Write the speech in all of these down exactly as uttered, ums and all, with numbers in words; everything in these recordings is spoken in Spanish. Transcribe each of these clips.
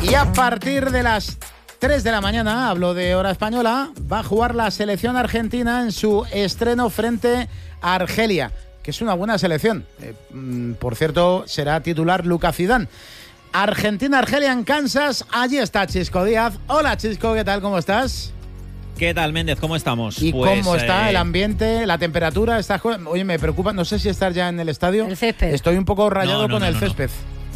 Y a partir de las tres de la mañana, hablo de hora española, va a jugar la selección argentina en su estreno frente a Argelia, que es una buena selección. Eh, por cierto, será titular Lucas Zidane. Argentina-Argelia en Kansas, allí está Chisco Díaz. Hola Chisco, ¿qué tal? ¿Cómo estás? ¿Qué tal, Méndez? ¿Cómo estamos? ¿Y pues, cómo está eh... el ambiente, la temperatura? ¿Estás... Oye, me preocupa, no sé si estar ya en el estadio. El césped. Estoy un poco rayado no, no, con no, el no, césped.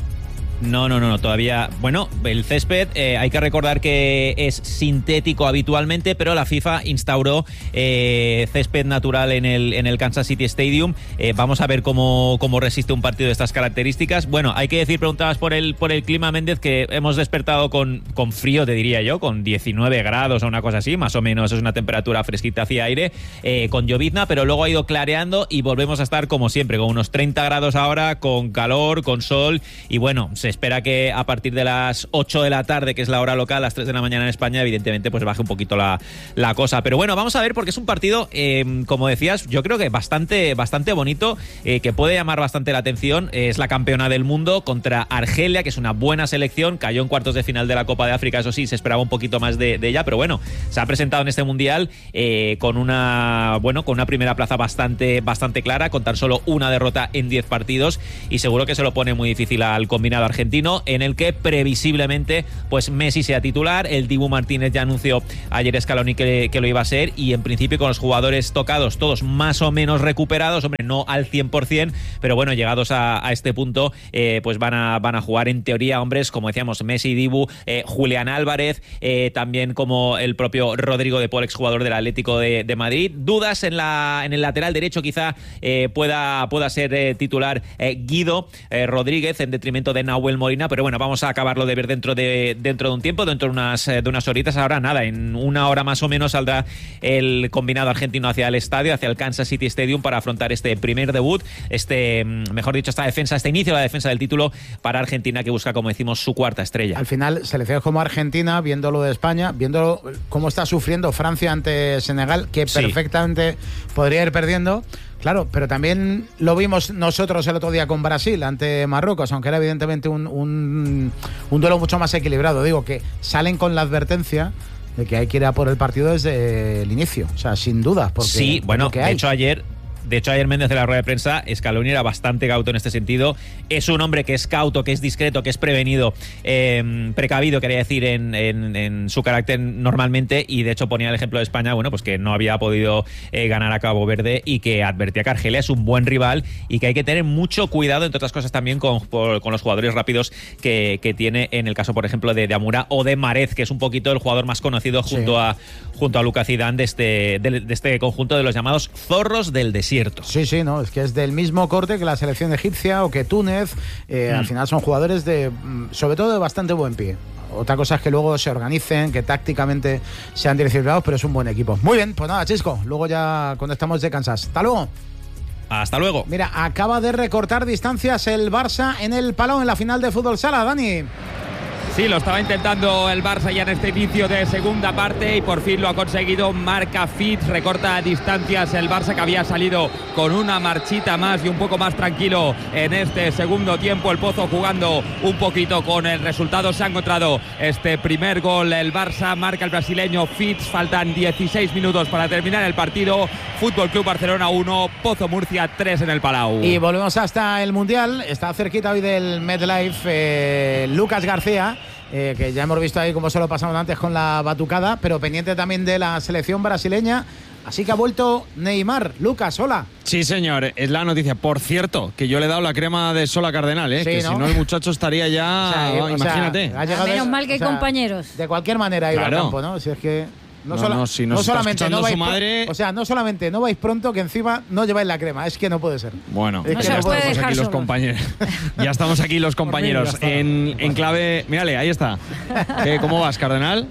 No, no, no, no, todavía... Bueno, el césped, eh, hay que recordar que es sintético habitualmente, pero la FIFA instauró eh, césped natural en el, en el Kansas City Stadium. Eh, vamos a ver cómo, cómo resiste un partido de estas características. Bueno, hay que decir, preguntabas por el, por el clima, Méndez, que hemos despertado con, con frío, te diría yo, con diecinueve grados o una cosa así, más o menos es una temperatura fresquita hacia aire, eh, con llovizna, pero luego ha ido clareando y volvemos a estar como siempre, con unos treinta grados ahora, con calor, con sol, y bueno, se espera que a partir de las ocho de la tarde, que es la hora local, las tres de la mañana en España, evidentemente pues baje un poquito la, la cosa. Pero bueno, vamos a ver, porque es un partido, eh, como decías, yo creo que bastante, bastante bonito, eh, que puede llamar bastante la atención. Es la campeona del mundo contra Argelia, que es una buena selección, cayó en cuartos de final de la Copa de África, eso sí, se esperaba un poquito más de, de ella, pero bueno, se ha presentado en este Mundial eh, con una bueno con una primera plaza bastante, bastante clara, con tan solo una derrota en diez partidos, y seguro que se lo pone muy difícil al combinado argentino, en el que previsiblemente pues Messi sea titular. El Dibu Martínez ya anunció ayer Scaloni que, que lo iba a ser, y en principio con los jugadores tocados, todos más o menos recuperados, hombre, no al cien por ciento, pero bueno, llegados a, a este punto, eh, pues van a, van a jugar en teoría hombres, como decíamos, Messi, Dibu, eh, Julián Álvarez, eh, también como el propio Rodrigo de Paul, exjugador del Atlético de, de Madrid. Dudas en, la, en el lateral derecho, quizá eh, pueda, pueda ser eh, titular eh, Guido eh, Rodríguez, en detrimento de Nahuel Molina, pero bueno, vamos a acabarlo de ver dentro de, dentro de un tiempo, dentro de unas, de unas horitas. Ahora nada, en una hora más o menos saldrá el combinado argentino hacia el estadio, hacia el Kansas City Stadium, para afrontar este primer debut, este, mejor dicho, esta defensa, este inicio de la defensa del título para Argentina, que busca, como decimos, su cuarta estrella. Al final, selecciones como Argentina, viendo lo de España, viendo cómo está sufriendo Francia ante Senegal, que sí, perfectamente podría ir perdiendo. Claro, pero también lo vimos nosotros el otro día con Brasil ante Marruecos, aunque era evidentemente un, un, un duelo mucho más equilibrado. Digo que salen con la advertencia de que hay que ir a por el partido desde el inicio, o sea, sin duda. Porque, sí, bueno, porque de hay. hecho ayer... De hecho, ayer Méndez, de la rueda de prensa, Scaloni era bastante cauto en este sentido. Es un hombre que es cauto, que es discreto, que es prevenido, eh, precavido, quería decir, en, en, en su carácter normalmente, y de hecho ponía el ejemplo de España, bueno, pues que no había podido eh, ganar a Cabo Verde, y que advertía que Argelia es un buen rival y que hay que tener mucho cuidado, entre otras cosas también, con, por, con los jugadores rápidos que, que tiene, en el caso, por ejemplo, de, de Amura o de Marez, que es un poquito el jugador más conocido junto, sí, a, junto a Lucas Zidane de este, de, de este conjunto de los llamados zorros del desierto. Sí, sí, no, es que es del mismo corte que la selección egipcia o que Túnez. Eh, mm. Al final son jugadores de, sobre todo, de bastante buen pie. Otra cosa es que luego se organicen, que tácticamente sean disciplinados, pero es un buen equipo. Muy bien, pues nada, Chisco, luego ya conectamos de Kansas. Hasta luego. Hasta luego. Mira, acaba de recortar distancias el Barça en el Palau en la final de Fútbol Sala, Dani. Sí, lo estaba intentando el Barça ya en este inicio de segunda parte, y por fin lo ha conseguido. Marca Fitz, recorta distancias el Barça, que había salido con una marchita más y un poco más tranquilo en este segundo tiempo. El Pozo jugando un poquito con el resultado. Se ha encontrado este primer gol el Barça, marca el brasileño Fitz. Faltan dieciséis minutos para terminar el partido. Fútbol Club Barcelona uno, Pozo Murcia tres en el Palau. Y volvemos hasta el Mundial. Está cerquita hoy del MetLife eh, Lucas García, Eh, que ya hemos visto ahí cómo se lo pasaron antes con la batucada, pero pendiente también de la selección brasileña. Así que ha vuelto Neymar. Lucas, hola. Sí, señor, es la noticia. Por cierto, que yo le he dado la crema de Sol a Cardenal, ¿eh? Sí, que ¿no? Si no el muchacho estaría ya... O sea, oh, imagínate. O sea, menos mal que hay, o sea, compañeros. De cualquier manera ha ido claro. al campo, ¿no? Si es que... No, no, sola, no, si nos no solamente no vais su madre... O sea, no solamente no vais pronto, que encima no lleváis la crema. Es que no puede ser. Bueno, es no que se no puede estamos dejar aquí solo. los compañeros. Ya estamos aquí los compañeros en, en clave... Mírale, ahí está. ¿Qué, ¿Cómo vas, Cardenal?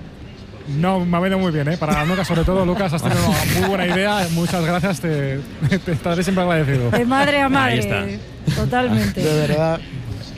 No, me ha venido muy bien, ¿eh? Para nunca, sobre todo, Lucas, has tenido una muy buena idea. Muchas gracias, te, te estaré siempre agradecido. De madre a madre. Ahí está. Totalmente. De verdad.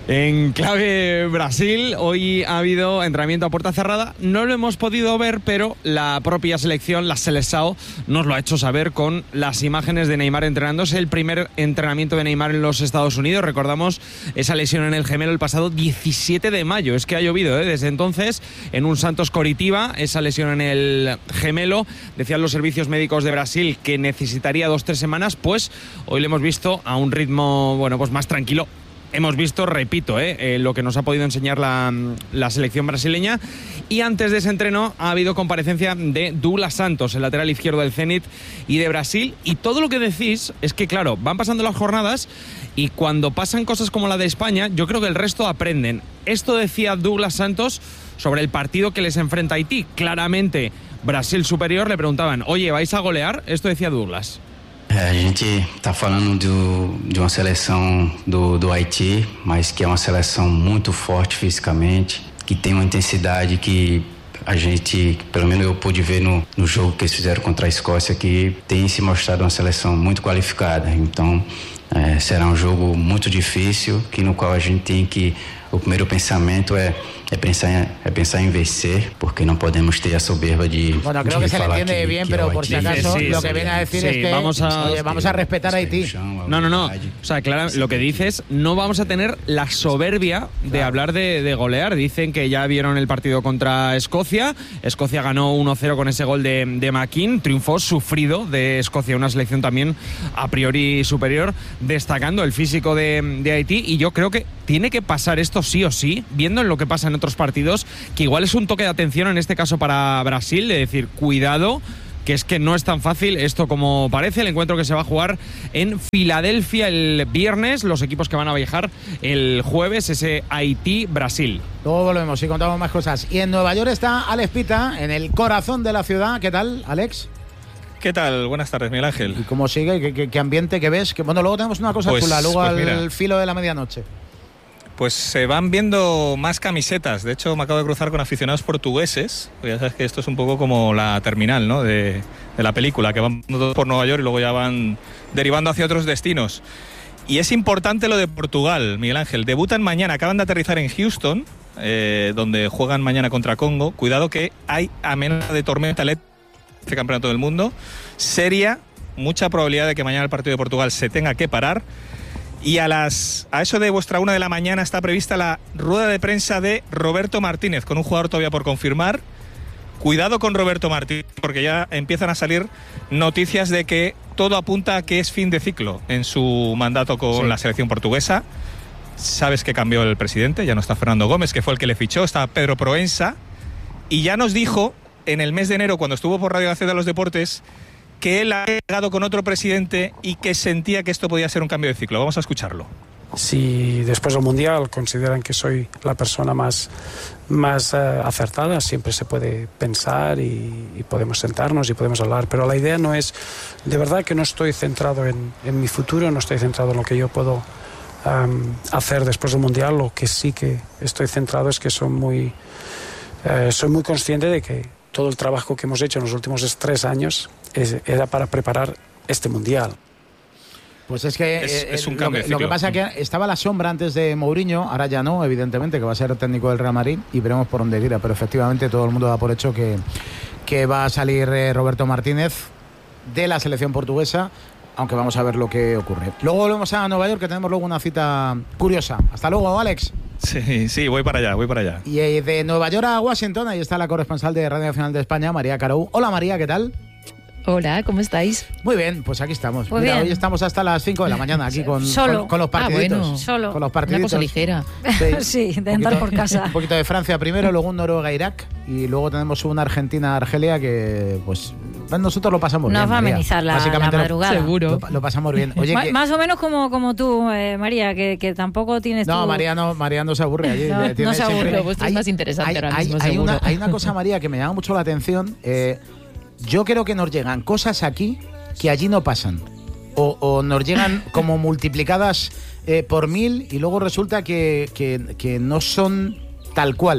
En clave Brasil, hoy ha habido entrenamiento a puerta cerrada. No lo hemos podido ver, pero la propia selección, la Seleção, nos lo ha hecho saber con las imágenes de Neymar entrenándose. El primer entrenamiento de Neymar en los Estados Unidos. Recordamos esa lesión en el gemelo el pasado diecisiete de mayo. Es que ha llovido, ¿eh? Desde entonces, en un Santos Coritiba, esa lesión en el gemelo. Decían los servicios médicos de Brasil que necesitaría dos, tres semanas. Pues hoy le hemos visto a un ritmo, bueno, pues más tranquilo. Hemos visto, repito, eh, eh, lo que nos ha podido enseñar la, la selección brasileña. Y antes de ese entreno ha habido comparecencia de Douglas Santos, el lateral izquierdo del Zenit y de Brasil. Y todo lo que decís es que, claro, van pasando las jornadas y cuando pasan cosas como la de España, yo creo que el resto aprenden. Esto decía Douglas Santos sobre el partido que les enfrenta Haití. Claramente, Brasil superior, le preguntaban, oye, ¿vais a golear? Esto decía Douglas. É, a gente está falando do, de uma seleção do, do Haiti, mas que é uma seleção muito forte fisicamente, que tem uma intensidade que a gente, pelo menos eu pude ver no, no jogo que eles fizeram contra a Escócia, que tem se mostrado uma seleção muito qualificada. Então, é, será um jogo muito difícil, que no qual a gente tem que... O primeiro pensamento é, é, pensar, en, é pensar en vencer, porque no podemos tener a soberba de... Bueno, creo de que se le entiende que, bien, que pero por si acaso sí, sí, lo sí, que viene a decir sí, es que vamos a, oye, vamos a respetar a Haití. No, no, no. O sea, claro, lo que dice es, no vamos a tener la soberbia de claro. hablar de, de golear. Dicen que ya vieron el partido contra Escocia. Escocia ganó uno cero con ese gol de, de McKean. Triunfó sufrido de Escocia, una selección también a priori superior, destacando el físico de, de Haití. Y yo creo que tiene que pasar esto sí o sí, viendo en lo que pasa en otros partidos, que igual es un toque de atención en este caso para Brasil, de decir, cuidado, que es que no es tan fácil esto como parece. El encuentro que se va a jugar en Filadelfia el viernes, los equipos que van a viajar el jueves, ese Haití-Brasil. Luego volvemos y contamos más cosas. Y en Nueva York está Alex Pita, en el corazón de la ciudad. ¿Qué tal, Alex? ¿Qué tal? Buenas tardes, Miguel Ángel. ¿Y cómo sigue? ¿Qué, qué, qué ambiente que ves? Que, bueno, luego tenemos una cosa pues, chula, luego pues al mira, filo de la medianoche. Pues se van viendo más camisetas. De hecho, me acabo de cruzar con aficionados portugueses. Ya sabes que esto es un poco como la terminal, ¿no?, de, de la película, que van por Nueva York y luego ya van derivando hacia otros destinos. Y es importante lo de Portugal, Miguel Ángel. Debutan mañana, acaban de aterrizar en Houston, eh, donde juegan mañana contra Congo. Cuidado que hay amenaza de tormenta eléctrica en este campeonato del mundo. Seria, mucha probabilidad de que mañana el partido de Portugal se tenga que parar. Y a las a eso de vuestra una de la mañana está prevista la rueda de prensa de Roberto Martínez, con un jugador todavía por confirmar. Cuidado con Roberto Martínez, porque ya empiezan a salir noticias de que todo apunta a que es fin de ciclo en su mandato con sí. la selección portuguesa. Sabes que cambió el presidente, ya no está Fernando Gómez, que fue el que le fichó, está Pedro Proensa. Y ya nos dijo en el mes de enero, cuando estuvo por Radio Nacional de los Deportes, que él ha llegado con otro presidente y que sentía que esto podía ser un cambio de ciclo. Vamos a escucharlo. Si después del Mundial consideran que soy la persona más, más uh, acertada, siempre se puede pensar y, y podemos sentarnos y podemos hablar, pero la idea no es, de verdad que no estoy centrado en, en mi futuro, no estoy centrado en lo que yo puedo um, hacer después del Mundial. Lo que sí que estoy centrado es que soy muy, uh, soy muy consciente de que todo el trabajo que hemos hecho en los últimos tres años es, era para preparar este Mundial. Pues es que, es, eh, es un lo, cambio que lo que pasa es que estaba la sombra antes de Mourinho, ahora ya no, evidentemente, que va a ser técnico del Real Madrid y veremos por dónde irá, pero efectivamente todo el mundo da por hecho que, que va a salir eh, Roberto Martínez de la selección portuguesa, aunque vamos a ver lo que ocurre. Luego volvemos a Nueva York, que tenemos luego una cita curiosa. Hasta luego, Alex. Sí, sí, voy para allá, voy para allá. Y eh, de Nueva York a Washington, ahí está la corresponsal de Radio Nacional de España, María Carou. Hola, María, ¿qué tal? Hola, ¿cómo estáis? Muy bien, pues aquí estamos. Muy Mira, bien. hoy estamos hasta las cinco de la mañana aquí con, con, con los partiditos. Ah, bueno. Solo. Con los partiditos. Una cosa ligera. Sí, de andar por casa. Un poquito de Francia primero, luego un Noruega-Irak y luego tenemos una Argentina-Argelia que, pues, nosotros lo pasamos Nos bien. Nos va a amenizar la, la madrugada. Lo, Seguro. lo, lo pasamos bien. Oye, más, que, más o menos como, como tú, eh, María, que, que tampoco tienes No, tu... María no, María no se aburre. Allí, no, tiene no se aburre. Lo vuestro es más interesante hay, ahora mismo, hay, hay, seguro. una, hay una cosa, María, que me llama mucho la atención. Eh, yo creo que nos llegan cosas aquí que allí no pasan. O, o nos llegan como multiplicadas eh, por mil y luego resulta que, que, que no son tal cual.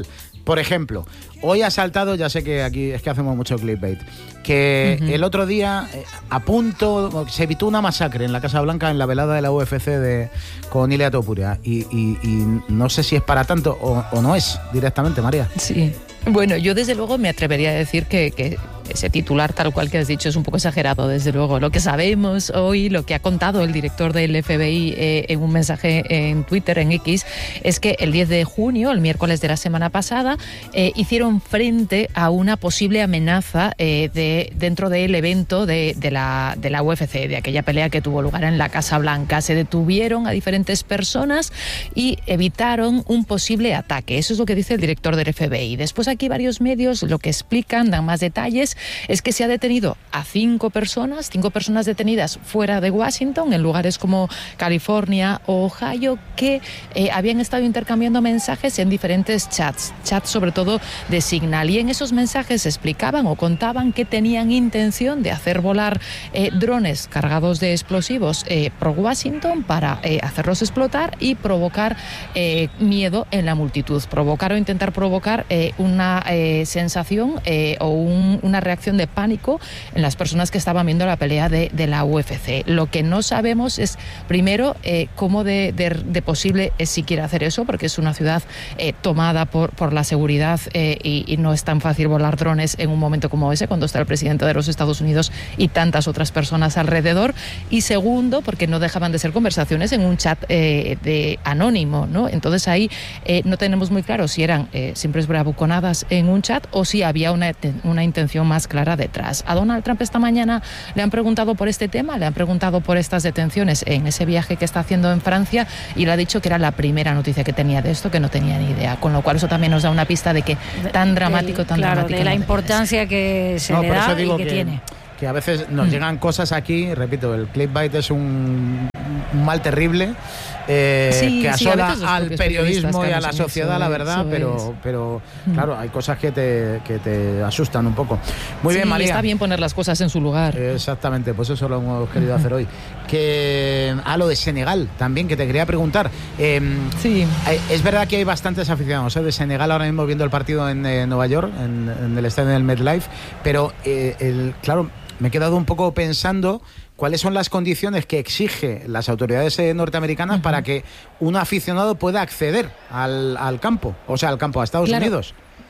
Por ejemplo, hoy ha saltado, ya sé que aquí es que hacemos mucho clickbait, que uh-huh. el otro día eh, a punto se evitó una masacre en la Casa Blanca en la velada de la U F C de, con Ilia Topuria y, y, y no sé si es para tanto o, o no es directamente, María. Sí. Bueno, yo desde luego me atrevería a decir que, que ese titular tal cual que has dicho es un poco exagerado, desde luego. Lo que sabemos hoy, lo que ha contado el director del F B I eh, en un mensaje en Twitter, en X, es que el diez de junio, el miércoles de la semana pasada, eh, hicieron frente a una posible amenaza eh, de, dentro del evento de, de, la, de la U F C, de aquella pelea que tuvo lugar en la Casa Blanca. Se detuvieron a diferentes personas y evitaron un posible ataque. Eso es lo que dice el director del F B I. Después aquí varios medios lo que explican, dan más detalles, es que se ha detenido a cinco personas, cinco personas detenidas fuera de Washington, en lugares como California o Ohio, que eh, habían estado intercambiando mensajes en diferentes chats, chats sobre todo de Signal. Y en esos mensajes explicaban o contaban que tenían intención de hacer volar eh, drones cargados de explosivos eh, por Washington para eh, hacerlos explotar y provocar eh, miedo en la multitud, provocar o intentar provocar eh, una Eh, sensación eh, o un, una reacción de pánico en las personas que estaban viendo la pelea de, de la U F C. Lo que no sabemos es, primero, eh, cómo de, de, de posible es siquiera hacer eso, porque es una ciudad eh, tomada por, por la seguridad eh, y, y no es tan fácil volar drones en un momento como ese, cuando está el presidente de los Estados Unidos y tantas otras personas alrededor. Y segundo, porque no dejaban de ser conversaciones en un chat eh, de anónimo, ¿no? Entonces ahí eh, no tenemos muy claro si eran eh, simples bravuconadas en un chat o si había una, una intención más clara detrás. A Donald Trump esta mañana le han preguntado por este tema, le han preguntado por estas detenciones en ese viaje que está haciendo en Francia y le ha dicho que era la primera noticia que tenía de esto, que no tenía ni idea, con lo cual eso también nos da una pista de que tan dramático, tan claro, dramático. De la importancia que se no, le da y que, que tiene. Que a veces nos mm. llegan cosas aquí, repito, el clickbait es un, un mal terrible eh, sí, que asola sí, al periodismo y a la sociedad, eso, la verdad, pero, es. pero mm. claro, hay cosas que te, que te asustan un poco. Muy sí, bien, María. Está bien poner las cosas en su lugar. Exactamente, pues eso lo hemos querido hacer hoy. Que a ah, lo de Senegal también, que te quería preguntar. Eh, sí. Es verdad que hay bastantes aficionados ¿eh? de Senegal ahora mismo viendo el partido en eh, Nueva York, en, en el estadio del MetLife, pero eh, el, claro, me he quedado un poco pensando cuáles son las condiciones que exige las autoridades eh, norteamericanas uh-huh. para que un aficionado pueda acceder al, al campo, o sea, al campo a Estados claro. Unidos.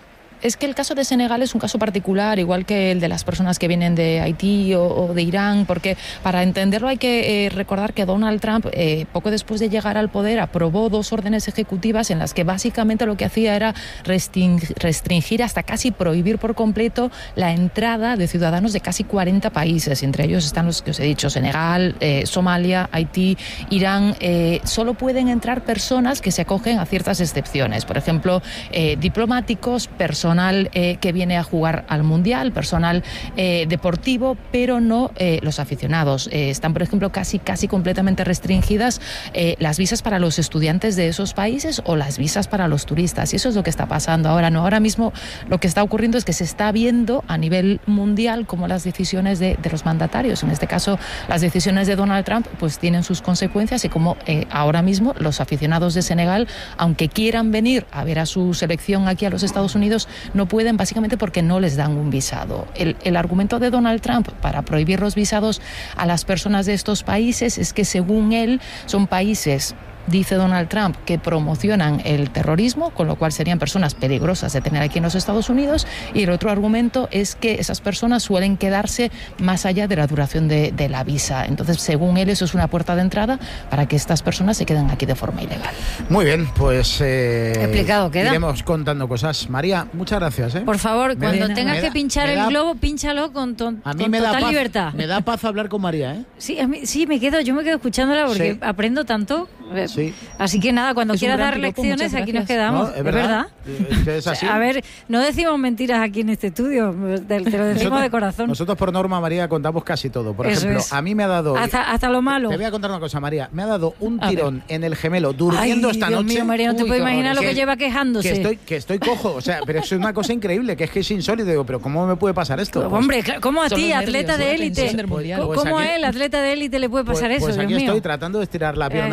Es que el caso de Senegal es un caso particular, igual que el de las personas que vienen de Haití o, o de Irán, porque para entenderlo hay que eh, recordar que Donald Trump, eh, poco después de llegar al poder, aprobó dos órdenes ejecutivas en las que básicamente lo que hacía era restringir, restringir hasta casi prohibir por completo la entrada de ciudadanos de casi cuarenta países. Entre ellos están los que os he dicho, Senegal, eh, Somalia, Haití, Irán. Eh, solo pueden entrar personas que se acogen a ciertas excepciones. Por ejemplo, eh, diplomáticos, personas personal eh, que viene a jugar al Mundial, personal eh, deportivo, pero no eh, los aficionados. Eh, están, por ejemplo, casi, casi completamente restringidas eh, las visas para los estudiantes de esos países o las visas para los turistas. Y eso es lo que está pasando ahora. No, ahora mismo lo que está ocurriendo es que se está viendo a nivel mundial cómo las decisiones de, de los mandatarios, en este caso las decisiones de Donald Trump, pues tienen sus consecuencias y cómo eh, ahora mismo los aficionados de Senegal, aunque quieran venir a ver a su selección aquí a los Estados Unidos, no pueden, básicamente porque no les dan un visado. El, el argumento de Donald Trump para prohibir los visados a las personas de estos países es que, según él, son países, dice Donald Trump, que promocionan el terrorismo, con lo cual serían personas peligrosas de tener aquí en los Estados Unidos, y el otro argumento es que esas personas suelen quedarse más allá de la duración de, de la visa. Entonces, según él, eso es una puerta de entrada para que estas personas se queden aquí de forma ilegal. Muy bien, pues eh, explicado queda. Iremos contando cosas. María, muchas gracias. ¿eh? Por favor, me cuando da, tengas que da, pinchar el da, globo, pínchalo con, ton, a mí con me total da paz, libertad. Me da paz hablar con María, ¿eh? Sí, a mí, sí, me quedo, yo me quedo escuchándola porque sí. aprendo tanto. Sí. Así que nada, cuando es quieras dar piropo, lecciones, aquí nos quedamos. No, es verdad. ¿Es verdad? Es así. A ver, no decimos mentiras aquí en este estudio, te lo decimos nosotros, de corazón. Nosotros, por norma, María, contamos casi todo. Por Eso ejemplo, es. a mí me ha dado... Hasta, hasta lo malo. Te voy a contar una cosa, María. Me ha dado un A tirón ver. en el gemelo durmiendo Ay, esta Dios noche. mío, María, no te Uy, puedes imaginar lo que, que lleva quejándose. Que estoy, que estoy cojo, o sea, pero es una cosa increíble, que es que es insólito. Digo, pero ¿cómo me puede pasar esto? Pues, hombre, ¿cómo a ti, atleta de élite? Pues, ¿Cómo pues a aquí, él, atleta de élite, le puede pasar pues, eso, pues Dios aquí mío? estoy tratando de estirar la pierna Eso aquí es.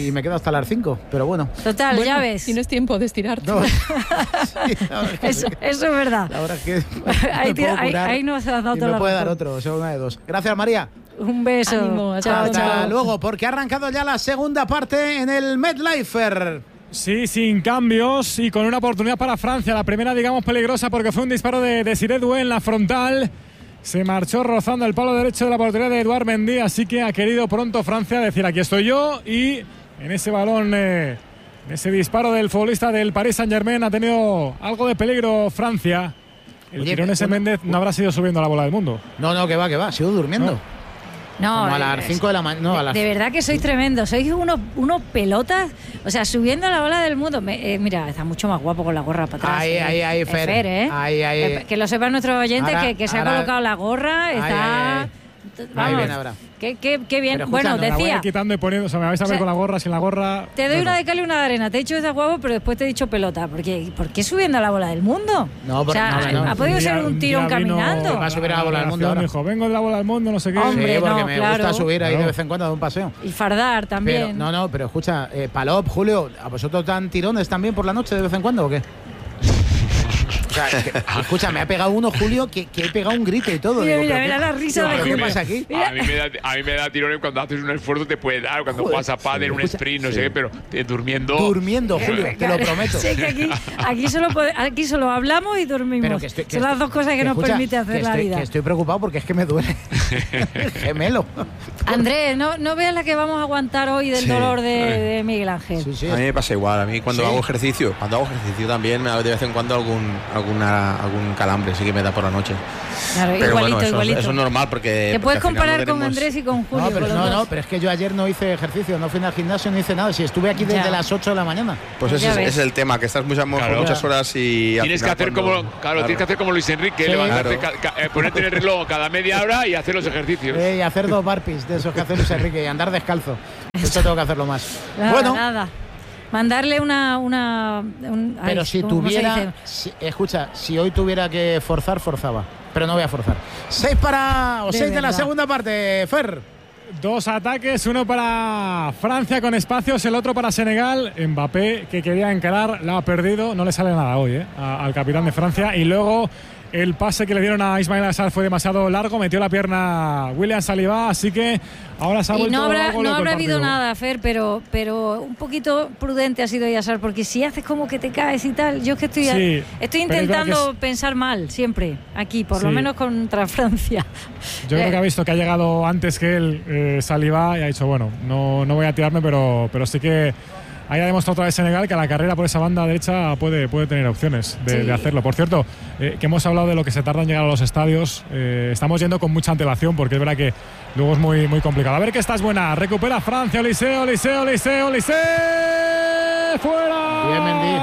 y me quedo hasta las cinco, pero bueno. Total, Bueno, ya ves. Tienes tiempo de estirarte. No, sí, la verdad es que Eso, sí. eso es verdad. La verdad es que Ahí me tiene- puedo ahí- curar ahí nos has dado y toda me la puede dar razón. otro, o sea, una de dos. Gracias, María. Un beso. Ánimo, hasta chao, luego. Hasta chao. luego, porque ha arrancado ya la segunda parte en el MetLife. Sí, sin cambios y con una oportunidad para Francia. La primera, digamos, peligrosa porque fue un disparo de Desiré Doué en la frontal. Se marchó rozando el palo derecho de la portería de Edouard Mendy, así que ha querido pronto Francia decir aquí estoy yo, y en ese balón, eh, en ese disparo del futbolista del Paris Saint-Germain ha tenido algo de peligro Francia. El Oye, tirón ese una- Méndez no habrá sido subiendo la bola del mundo. No, no, que va, que va, sigo durmiendo. No. No, Como a las es- cinco de la mañana. No, a las... De verdad que sois tremendos, sois unos, unos pelotas, o sea, subiendo a la bola del mundo. Me- eh, mira, está mucho más guapo con la gorra para atrás. Ahí, eh. ahí, ahí, Es Fer. Fer, ¿eh? Ahí, ahí. Eh, Que lo sepan nuestros oyentes Ahora- que, que se ahora- ha colocado la gorra, Ahí, está... ahí, Vamos, Ahí viene ahora. qué, qué, qué bien. Pero escucha, Bueno, no, Me la voy a decía, ir quitando y poniendo, o sea, me vais a ver O sea, con la gorra, sin la gorra. te doy no, una no. de cal y una de arena. Te he dicho esa guapo, pero después te he dicho pelota. Porque, ¿por qué subiendo a la bola del mundo? No, o por- sea, no, no. ha podido Un día- ser un un tirón día vino- caminando. Va a subir a la bola del mundo Reacción, ahora. dijo, vengo de la bola del mundo, no sé qué. Hombre, Sí, porque no, me claro. gusta subir ahí de Claro. vez en cuando a dar un paseo. Y fardar Pero, también. no, no, pero escucha, eh, Palop, Julio, ¿a vosotros dan tirones también por la noche de vez en cuando o qué? O sea, que- escucha, me ha pegado uno, Julio, que, que he pegado un grito y todo. Mira, Digo, mira, ¿pero mira qué- la risa digo, de ¿pero ¿Qué Julio. pasa aquí? Mira. A mí, me da, a mí me da tirones cuando haces un esfuerzo, te puede dar, cuando Joder, juegas a pádel, un escucha, sprint, no sí. sé qué, pero eh, durmiendo. Durmiendo, Julio, te lo prometo. Sí, que aquí, aquí, solo, pode- aquí solo hablamos y dormimos. Pero que estoy- que Son las estoy- dos cosas que, que nos escucha, permite hacer que la estoy, vida. Que estoy preocupado porque es que me duele el gemelo. Andrés, no, no veas la que vamos a aguantar hoy del Sí. dolor de, de Miguel Ángel. Sí, sí. A mí me pasa igual, a mí cuando ¿Sí? hago ejercicio, cuando hago ejercicio también me da de vez en cuando algún alguna algún calambre, sí que me da por la noche. Claro, Pero igualito, bueno, eso, igualito. eso es normal porque Te porque puedes al final comparar no con tenemos- Andrés y con Julio. No, pero, con los no, dos. no, pero es que yo ayer no hice ejercicio, no fui al gimnasio, no hice nada. Si estuve aquí desde Ya. las ocho de la mañana. Pues Ya ese es, ves. ese es el tema, que estás muchas, Claro. muchas horas y al Tienes que final hacer cuando- como, claro, tienes que hacer como Luis Enrique, Sí. levantarte, Claro. ca- ca- eh, ponerte en el reloj cada media hora y hacer los ejercicios. Eh, y hacer dos burpees de esos que hace Luis Enrique y andar descalzo. Esto tengo que hacerlo más. Nada, bueno, nada. Mandarle una. una un- ay, pero si ¿cómo se tuviera. dice? si- escucha, si hoy tuviera que forzar, forzaba. Pero no voy a forzar. Seis para. o De seis de la verdad. segunda parte, Fer. Dos ataques, uno para Francia con espacios, el otro para Senegal. Mbappé, que quería encarar, la ha perdido. No le sale nada hoy eh, a- al capitán de Francia. Y luego el pase que le dieron a Ismail Assar fue demasiado largo. Metió la pierna William Saliba. Así que ahora se ha Y vuelto no habrá, algo no loco el habrá habido partido. nada, Fer, pero, pero un poquito prudente ha sido Yassar, porque si haces como que te caes y tal, yo es que estoy, Sí, estoy pero es verdad intentando que es- pensar mal siempre, aquí, por lo Sí. menos contra Francia. Yo creo Eh, que ha visto que ha llegado antes que él eh, Saliba y ha dicho, bueno, no, no voy a tirarme, pero, pero sí que ahí ha demostrado otra vez Senegal que a la carrera por esa banda derecha puede, puede tener opciones de, Sí. de hacerlo. Por cierto, eh, que hemos hablado de lo que se tarda en llegar a los estadios, eh, estamos yendo con mucha antelación porque es verdad que luego es muy, muy complicado. A ver que esta es buena, recupera Francia, Olise, Olise, Olise, Olise, fuera. Bien, Mendy.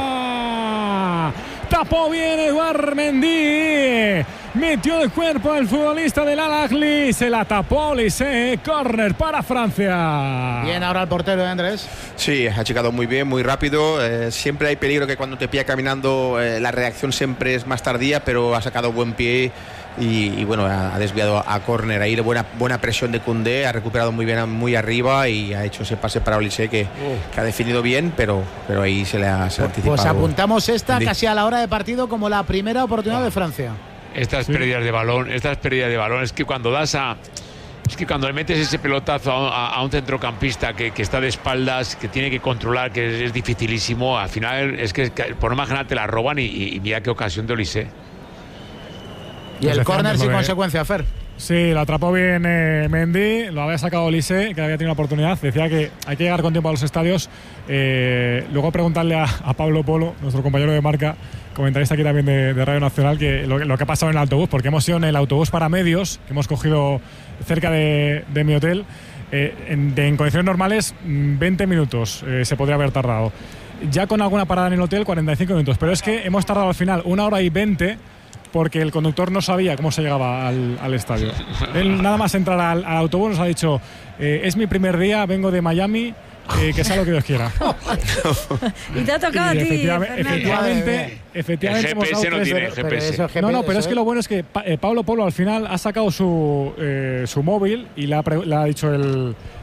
Tapó bien Edouard Mendy. Metió el cuerpo el futbolista del Al-Ahly. Se la tapó Olise. Corner para Francia. Bien, ahora el portero de Andrés. Sí, ha achicado muy bien, muy rápido. Eh, siempre hay peligro que cuando te pilla caminando eh, la reacción siempre es más tardía, pero ha sacado buen pie y, y bueno, ha, ha desviado a, a córner. Ahí buena, buena presión de Koundé, ha recuperado muy bien muy arriba y ha hecho ese pase para Olise que, que ha definido bien, pero, pero ahí se le ha, se le ha anticipado. Pues apuntamos esta Mendy. casi a la hora de partido como la primera oportunidad de Francia. Estas Sí. pérdidas de balón, estas pérdidas de balón, es que cuando das a. Es que cuando le metes ese pelotazo a, a- a un centrocampista que, que está de espaldas, que tiene que controlar, que es, es dificilísimo, al final es que, que por norma general te la roban y, y- y mira qué ocasión de Olise. Y Pues el córner efectivamente, sin lo que- consecuencia, Fer. Sí, lo atrapó bien eh, Mendy, lo había sacado Olise, que había tenido una oportunidad. Decía que hay que llegar con tiempo a los estadios. Eh, luego preguntarle a, a Pablo Polo, nuestro compañero de marca, comentarista aquí también de, de Radio Nacional, que lo, lo que ha pasado en el autobús, porque hemos ido en el autobús para medios, que hemos cogido cerca de, de mi hotel. Eh, en, de- en condiciones normales, mm, veinte minutos eh, se podría haber tardado. Ya con alguna parada en el hotel, cuarenta y cinco minutos. Pero es que hemos tardado al final una hora y veinte porque el conductor no sabía cómo se llegaba al, al estadio. Él nada más entrar al, al autobús nos ha dicho, eh, es mi primer día, vengo de Miami, eh, que sea lo que Dios quiera. y te ha tocado a Y ti, efectivamente, Fernando. efectivamente, efectivamente El hemos G P S dado no tres- tiene Pero G P S. eso es G P S, No, no, pero es eso que lo bueno es que Pa- eh, Pablo Polo al final ha sacado su, eh, su móvil y le ha, pre- le ha dicho el,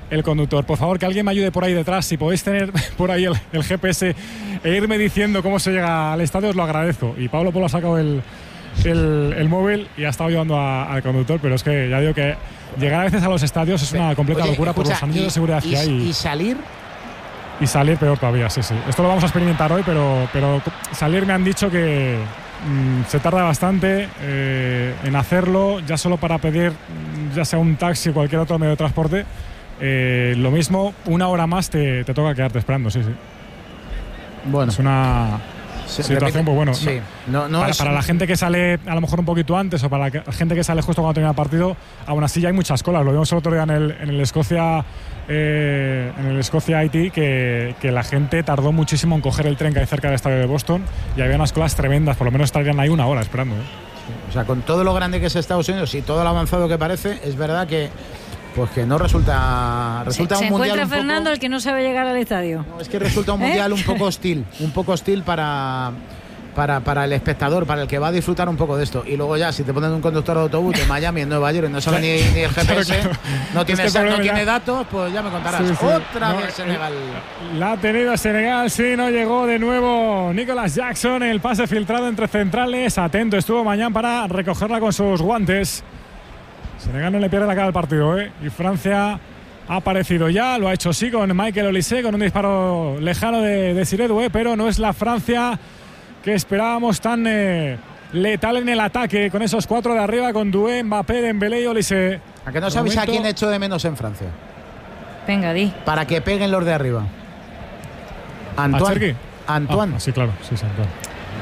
el conductor. Por favor, que alguien me ayude por ahí detrás. Si podéis tener por ahí el, el G P S e irme diciendo cómo se llega al estadio, os lo agradezco. Y Pablo Polo ha sacado el, el, el móvil y ha estado ayudando a, al conductor, pero es que ya digo que llegar a veces a los estadios es una completa Oye, locura por escucha, los anillos y, de seguridad y, que hay. Y salir... Y salir peor todavía, sí, sí. Esto lo vamos a experimentar hoy, pero, pero salir me han dicho que mmm, se tarda bastante eh, en hacerlo, ya solo para pedir ya sea un taxi o cualquier otro medio de transporte. Eh, lo mismo, una hora más te, te toca quedarte esperando, sí, sí. Bueno. Es una Se situación, pues bueno. Sí. No, no para, es... para la gente que sale a lo mejor un poquito antes o para la gente que sale justo cuando termina el partido, aún así ya hay muchas colas. Lo vimos el otro día en el, en el Escocia eh, en el Escocia Haití, que, que la gente tardó muchísimo en coger el tren que hay cerca del estadio de Boston y había unas colas tremendas. Por lo menos estarían ahí una hora esperando, ¿eh? O sea, con todo lo grande que es Estados Unidos y todo lo avanzado que parece, es verdad que pues que no resulta resulta se, un se mundial encuentra un poco, Fernando, el que no sabe llegar al estadio. no, es que resulta un ¿Eh? mundial un poco hostil, un poco hostil para Para, para el espectador, para el que va a disfrutar un poco de esto. Y luego ya, si te ponen un conductor de autobús en Miami, en Nueva York, y no sabe ni, ni el G P S, Claro, claro. no tiene, Es que el no problema tiene ya- datos, pues ya me contarás. Sí, sí. Otra No, vez Senegal. La ha tenido Senegal, sí, no llegó de nuevo Nicolas Jackson, el pase filtrado entre centrales. Atento estuvo Mañán para recogerla con sus guantes. Senegal no le pierde la cara al partido, ¿eh? Y Francia ha aparecido ya, lo ha hecho sí con Michael Olise, con un disparo lejano de, de Siredoué, pero no es la Francia que esperábamos tan eh, letal en el ataque, con esos cuatro de arriba, con Doué, Mbappé, Dembélé y Olise. ¿A que no De sabéis a momento- quién echo de menos en Francia? Venga, di. Para que peguen los de arriba. ¿A Antoine. Cherki? Antoine. Ah, sí, claro, sí, sí, Antoine.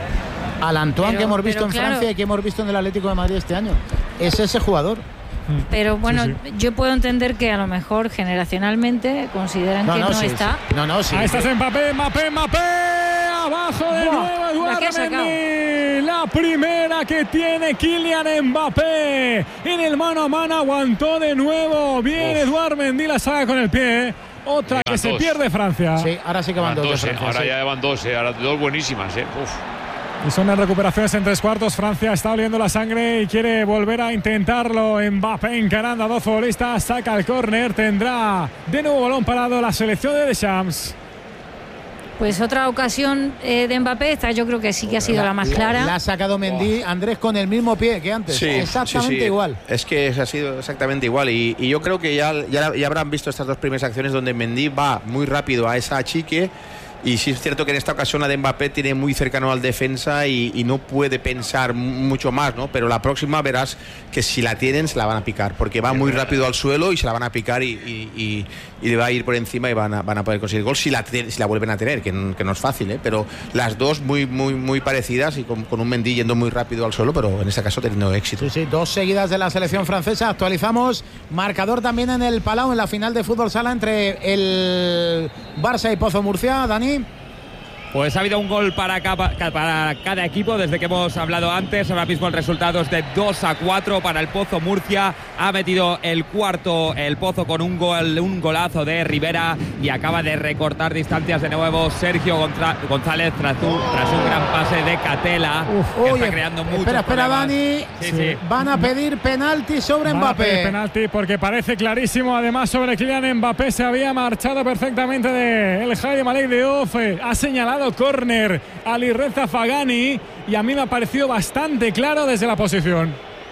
Al Antoine Pero- que hemos visto pero en claro. Francia y que hemos visto en el Atlético de Madrid este año. Es ese jugador. Pero bueno, Sí, yo puedo entender que a lo mejor generacionalmente consideran que no sí, está. sí. No, no, sí. Ahí está Mbappé, Mbappé, Mbappé. Abajo de Buah, nuevo la Eduardo que ha sacado. Mendy. La primera que tiene Kylian Mbappé. En el mano a mano aguantó de nuevo. Bien, Uf. Eduardo Mendy la saca con el pie. Otra que Llevan se dos. pierde Francia. Sí, ahora sí que van Van dos de dos, eh, Francia, ahora sí. ya van dos, eh, ahora dos buenísimas. Eh. Uf. Y son las recuperaciones en tres cuartos. Francia está oliendo la sangre y quiere volver a intentarlo. Mbappé encarando a dos futbolistas. Saca el córner. Tendrá de nuevo balón parado la selección de Deschamps. Pues otra ocasión eh, de Mbappé, esta yo creo que sí que ha sido la más clara. La ha sacado Mendy, Andrés, con el mismo pie que antes. Sí, Exactamente sí, sí. igual. Es que ha sido exactamente igual. Y, y yo creo que ya, ya, ya habrán visto estas dos primeras acciones donde Mendy va muy rápido a esa achique. Y sí es cierto que en esta ocasión la de Mbappé tiene muy cercano al defensa y, y no puede pensar mucho más, ¿no? Pero la próxima verás que si la tienen se la van a picar, porque va muy rápido al suelo y se la van a picar y, y, y, y le va a ir por encima y van a, van a poder conseguir gol si la, si la vuelven a tener, que, no- que no es fácil, ¿eh? Pero las dos muy, muy, muy parecidas y con, con un Mendy yendo muy rápido al suelo, pero en este caso teniendo éxito. Sí, sí, dos seguidas de la selección francesa. Actualizamos marcador también en el Palau, en la final de fútbol sala entre el Barça y Pozo Murcia. Dani. Pues ha habido un gol para cada, para cada equipo desde que hemos hablado antes. Ahora mismo el resultado es de dos a cuatro para el Pozo Murcia. Ha metido el cuarto el Pozo con un gol, un golazo de Rivera y acaba de recortar distancias de nuevo Sergio Gonza- González tras un, tras un gran pase de Catela, que Oye, está creando muchos espera, espera, problemas. Dani. Sí, sí. Van a pedir penalti sobre Van a pedir Mbappé. penalti porque parece clarísimo. Además, sobre Kylian Mbappé se había marchado perfectamente de el Jaime Malek de Off. Ha señalado córner a Alireza Fagani y a mí me ha parecido bastante claro desde la posición.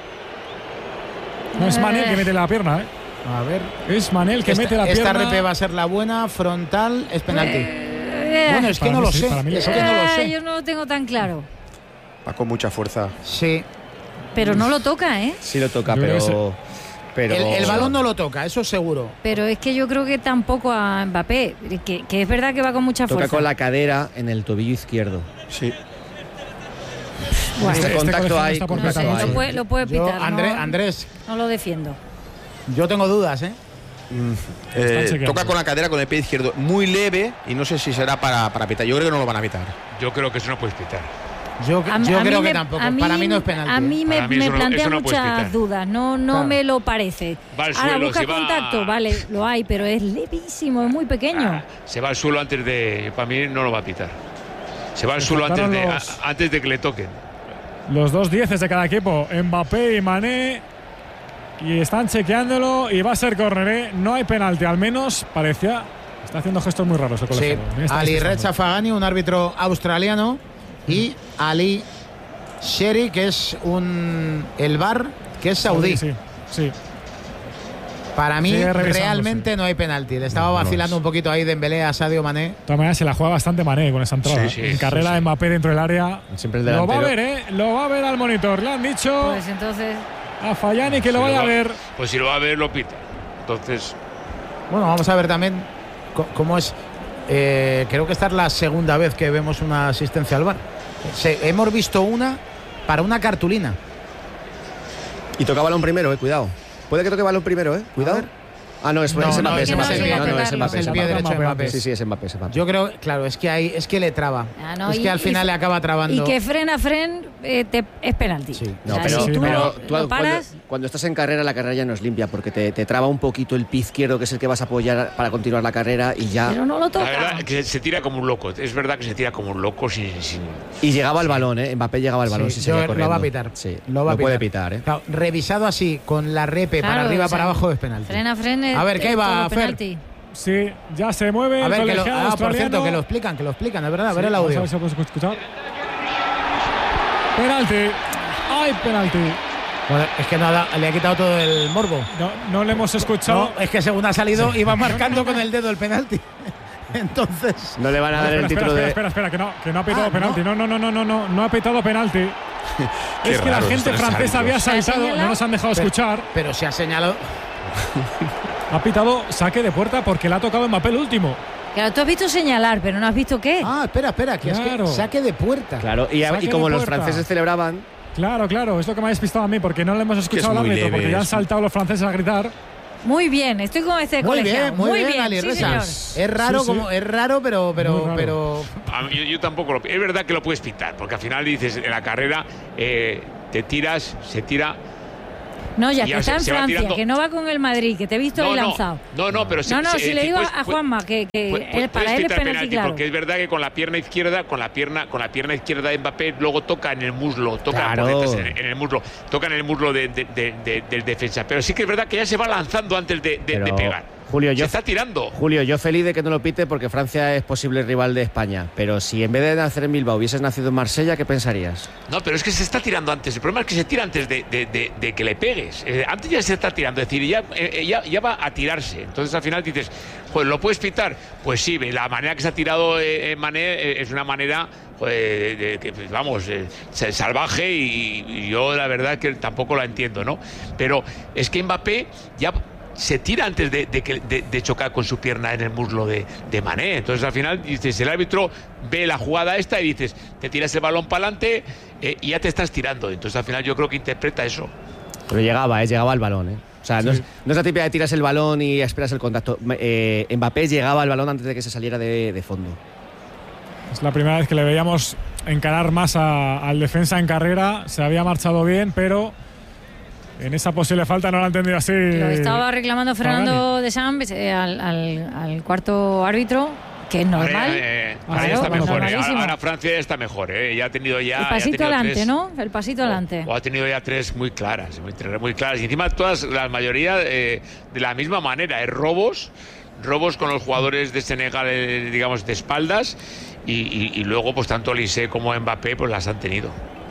No es Manel que mete la pierna, ¿eh? A ver. Es Manel que esta, mete la esta pierna. R P va a ser la buena, frontal, es penalti. Eh, Bueno, es que Para no mí lo sí, sé. para mí Es sí. que no lo eh, sé. yo no lo tengo tan claro. Va con mucha fuerza. Sí. Pero no lo toca, ¿eh? Sí lo toca, Yo creo pero... pero El, el balón no lo toca, eso seguro. Pero es que yo creo que tampoco a Mbappé, que, que es verdad que va con mucha toca fuerza. con la cadera en el tobillo izquierdo. Sí. Bueno, Este Este contacto colegio no hay, está por no sé, contacto hay. lo puede, lo puede Yo, pitar. Andrés, no, Andrés, no lo defiendo. yo tengo dudas, ¿eh? Eh, chequeando. toca con la cadera con el pie izquierdo muy leve y no sé si será para, para pitar. Yo creo que no lo van a pitar. Yo creo que eso no puedes pitar. Yo, A mí- yo a mí creo me- que tampoco. a mí- Para mí no es penalti. A mí me, Para mí me eso no- plantea eso no puedes muchas pitar. dudas, no, no Claro. me lo parece. Va al Ahora suelo, busca si va- contacto, vale, lo hay, pero es levísimo, es muy pequeño. Ah, se va al suelo antes de. Para mí no lo va a pitar. Se va al Se suelo antes de, faltaron los- a- antes de que le toquen. Los dos dieces de cada equipo, Mbappé y Mané. y están chequeándolo y va a ser córner, ¿eh? No hay penalti, al menos parecía. Está haciendo gestos muy raros el colegiado. Sí, Ali Reza Fagani, un árbitro australiano, y Ali Sherry, que es un el V A R, que es saudí. Sí, sí. sí. Para mí, realmente sí. no hay penalti. Le estaba vacilando un poquito ahí Dembélé a Sadio Mané. De todas maneras, se la juega bastante Mané con esa entrada. Sí, sí, en carrera de sí, sí. Mbappé dentro del área. Siempre el lo delantero. va a ver, ¿eh? Lo va a ver al monitor. Le han dicho pues entonces... a Fallani que si lo vaya lo va, a ver. Pues si lo va a ver, lo pita. Entonces... Bueno, vamos a ver también cómo es. Eh, creo que esta es la segunda vez que vemos una asistencia al V A R. Se, hemos visto una para una cartulina. Y toca balón primero, eh, cuidado. Puede que toque balón primero, eh, cuidado. Ah, no, es, no, es no, Mbappé, es es Mbappé. Mbappé. No, no, es Mbappé. Es el pie derecho de Mbappé. Sí, sí, es Mbappé, es Mbappé. Yo creo, claro, es que hay, es que le traba. Ah, no, es y, que al final y, le acaba trabando. Y que frena a fren eh, te, es penalti. Sí. No, o sea, pero, si tú pero lo, tú lo cuando, paras... cuando estás en carrera, la carrera ya no es limpia porque te, te traba un poquito el pie izquierdo, que es el que vas a apoyar para continuar la carrera y ya. Pero no lo toca. La verdad que se tira como un loco. Es verdad que se tira como un loco sin. sin... Y llegaba el balón, ¿eh? Mbappé llegaba al balón. Sí, si seguía lo va a pitar. Sí, lo va no a pitar. puede pitar, ¿eh? Claro, revisado así, con la repe claro, para arriba, o sea, para abajo, es penalti. Frena a fren. A ver, ¿qué iba a hacer? Sí, ya se mueve. A ver, el que lo, ah, australiano. por cierto, que lo explican, que lo explican, es verdad, a sí, ver el audio. Vamos a ver si lo escuchar. Penalti. ¡Ay, penalti! Bueno, es que nada, le ha quitado todo el morbo. No, no le hemos escuchado. No, es que según ha salido, sí. iba marcando con el dedo el penalti. Entonces. No le van a dar espera, el espera, título espera, de. Espera, espera, que no, que no ha pitado ah, penalti. No. no, no, no, no, no, no ha pitado penalti. Es que la gente francesa había saltado, no nos han dejado pero, escuchar. Pero se ha señalado. Ha pitado saque de puerta porque le ha tocado Mbappé el último. Claro, tú has visto señalar, pero no has visto qué. Ah, espera, espera, que claro. es que saque de puerta. Claro, y, y como los franceses celebraban. Claro, claro, es lo que me ha despistado a mí, porque no le hemos escuchado al árbitro, porque ya han saltado los franceses a gritar. Muy bien, estoy con este muy colegiado. Bien, muy, muy bien, bien, Ali sí, Reza. Es raro, sí, sí. como es raro, pero pero raro. pero. A mí, yo, yo tampoco lo. Es verdad que lo puedes pitar, porque al final dices en la carrera eh, te tiras, se tira. No, ya, ya que está se, en se Francia, que no va con el Madrid, que te he visto no, ahí no, lanzado. No, no, pero si, No, no, si, si le digo pues, a Juanma que, que pues, él, para él es penalti, penalti, claro. Porque es verdad que con la pierna izquierda, con la pierna, con la pierna izquierda de Mbappé, luego toca en el muslo, toca claro. por detrás en, en el muslo, toca en el muslo de, de, de, de, del defensa. Pero sí que es verdad que ya se va lanzando antes de, de, pero, de pegar. Julio, yo, se está tirando. Julio, yo feliz de que no lo pite porque Francia es posible rival de España. Pero si en vez de nacer en Bilbao hubieses nacido en Marsella, ¿qué pensarías? No, pero es que se está tirando antes. El problema es que se tira antes de, de, de, de que le pegues. Eh, antes ya se está tirando. Es decir, ya, eh, ya, ya va a tirarse. Entonces al final dices, pues ¿lo puedes pitar? Pues sí, la manera que se ha tirado eh, Mané eh, es una manera... Pues, de, de, vamos, eh, salvaje y, y yo la verdad que tampoco la entiendo, ¿no? Pero es que Mbappé ya se tira antes de, de, de, de chocar con su pierna en el muslo de, de Mané. Entonces al final dices, el árbitro ve la jugada esta y dices, te tiras el balón para adelante eh, y ya te estás tirando. Entonces al final yo creo que interpreta eso. Pero llegaba, ¿eh? Llegaba al balón, ¿eh? O sea, sí. no, es, no es la típica de tiras el balón y esperas el contacto. Eh, Mbappé llegaba al balón antes de que se saliera de, de fondo. Es la primera vez que le veíamos encarar más a, al defensa en carrera. Se había marchado bien, pero en esa posible falta no lo ha entendido así. Lo estaba reclamando Fernando de Sams eh, al, al, al cuarto árbitro, que es normal. Ahora, eh, ahora claro, ya está mejor. Eh. Ahora, ahora Francia ya está mejor. Eh. Ya ha tenido ya. El pasito adelante, tres, ¿no? El pasito adelante. O, o ha tenido ya tres muy claras, muy, muy claras. Y encima todas, la mayoría eh, de la misma manera. Eh. Robos, robos con los jugadores de Senegal, eh, digamos, de espaldas. Y, y, y luego, pues tanto Olise como Mbappé, pues las han tenido.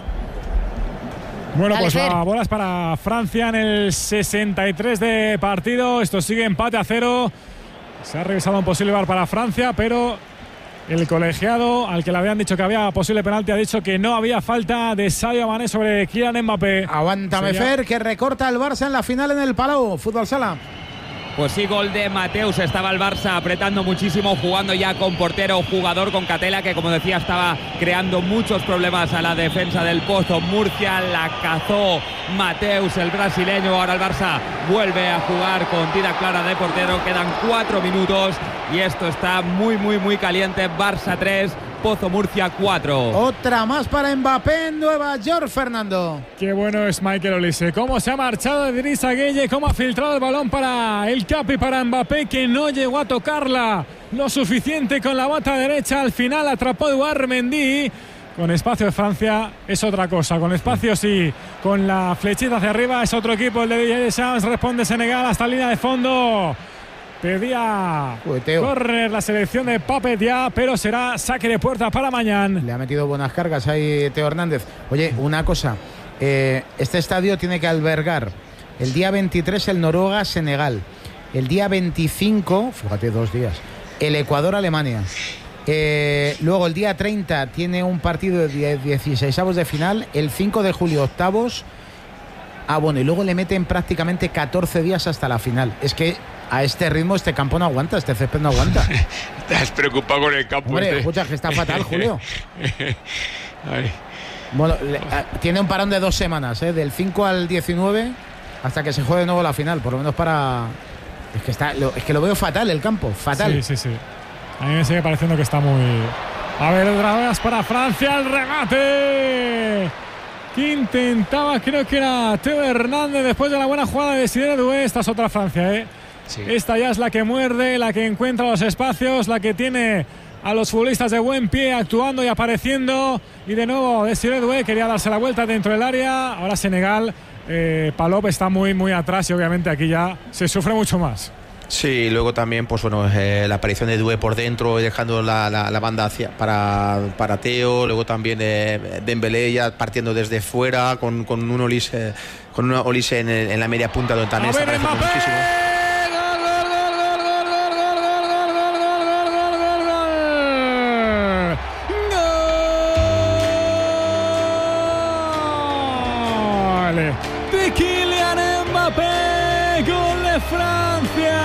Bueno, Dale, pues Fer. la bola es para Francia en el sesenta y tres de partido. Esto sigue empate a cero. Se ha revisado un posible V A R para Francia, pero el colegiado al que le habían dicho que había posible penalti ha dicho que no había falta de Sadio Mané sobre Kylian Mbappé. Aguántame, Sería... Fer, que recorta el Barça en la final en el Palau. Fútbol Sala. Pues sí, gol de Mateus. Estaba el Barça apretando muchísimo, jugando ya con portero, jugador con Catela, que como decía estaba creando muchos problemas a la defensa del Pozo Murcia. La cazó Mateus, el brasileño. Ahora el Barça vuelve a jugar con tira clara de portero. Quedan cuatro minutos y esto está muy, muy, muy caliente. Barça tres, Pozo Murcia cuatro. Otra más para Mbappé en Nueva York, Fernando. Qué bueno es Michael Olise. Cómo se ha marchado Idrissa Gueye, cómo ha filtrado el balón para el Capi, para Mbappé, que no llegó a tocarla lo suficiente con la bota derecha. Al final atrapó Eduard Mendy, Con espacio de Francia es otra cosa. Con espacio sí. Con la flechita hacia arriba es otro equipo. El de Didier Deschamps. Responde Senegal hasta línea de fondo. Pedía córner la selección de Pape Diop, pero será saque de puerta para mañana. Le ha metido buenas cargas ahí Teo Hernández. Oye, una cosa. Eh, este estadio tiene que albergar el día veintitrés el Noruega-Senegal. El día veinticinco, fíjate, dos días, el Ecuador-Alemania. Eh, luego el día treinta tiene un partido de dieciseisavos de final. El cinco de julio octavos. Ah, bueno, y luego le meten prácticamente catorce días hasta la final. Es que a este ritmo este campo no aguanta, este césped no aguanta. Estás preocupado con el campo. Hombre, este. escucha, que está fatal, Julio. Ay. Bueno, le, a, tiene un parón de dos semanas, ¿eh? Del cinco al diecinueve hasta que se juegue de nuevo la final, por lo menos para... Es que, está, lo, es que lo veo fatal el campo, fatal. Sí, sí, sí. A mí me sigue pareciendo que está muy... A ver, otra vez para Francia, el remate que intentaba, creo que era Teo Hernández, después de la buena jugada de Desiré Doué. Esta es otra Francia, ¿eh? Sí. Esta ya es la que muerde, la que encuentra los espacios, la que tiene a los futbolistas de buen pie actuando y apareciendo. Y de nuevo Desiré Doué quería darse la vuelta dentro del área. Ahora Senegal, eh, Palop está muy, muy atrás y obviamente aquí ya se sufre mucho más. Sí, luego también, pues bueno, eh, la aparición de Doué por dentro, dejando la, la, la banda hacia, para, para Teo. Luego también eh, Dembélé ya partiendo desde fuera con, con un Olise, con una Olise en, en la media punta, donde también está apareciendo muchísimo. De Kylian Mbappé, gol de Francia.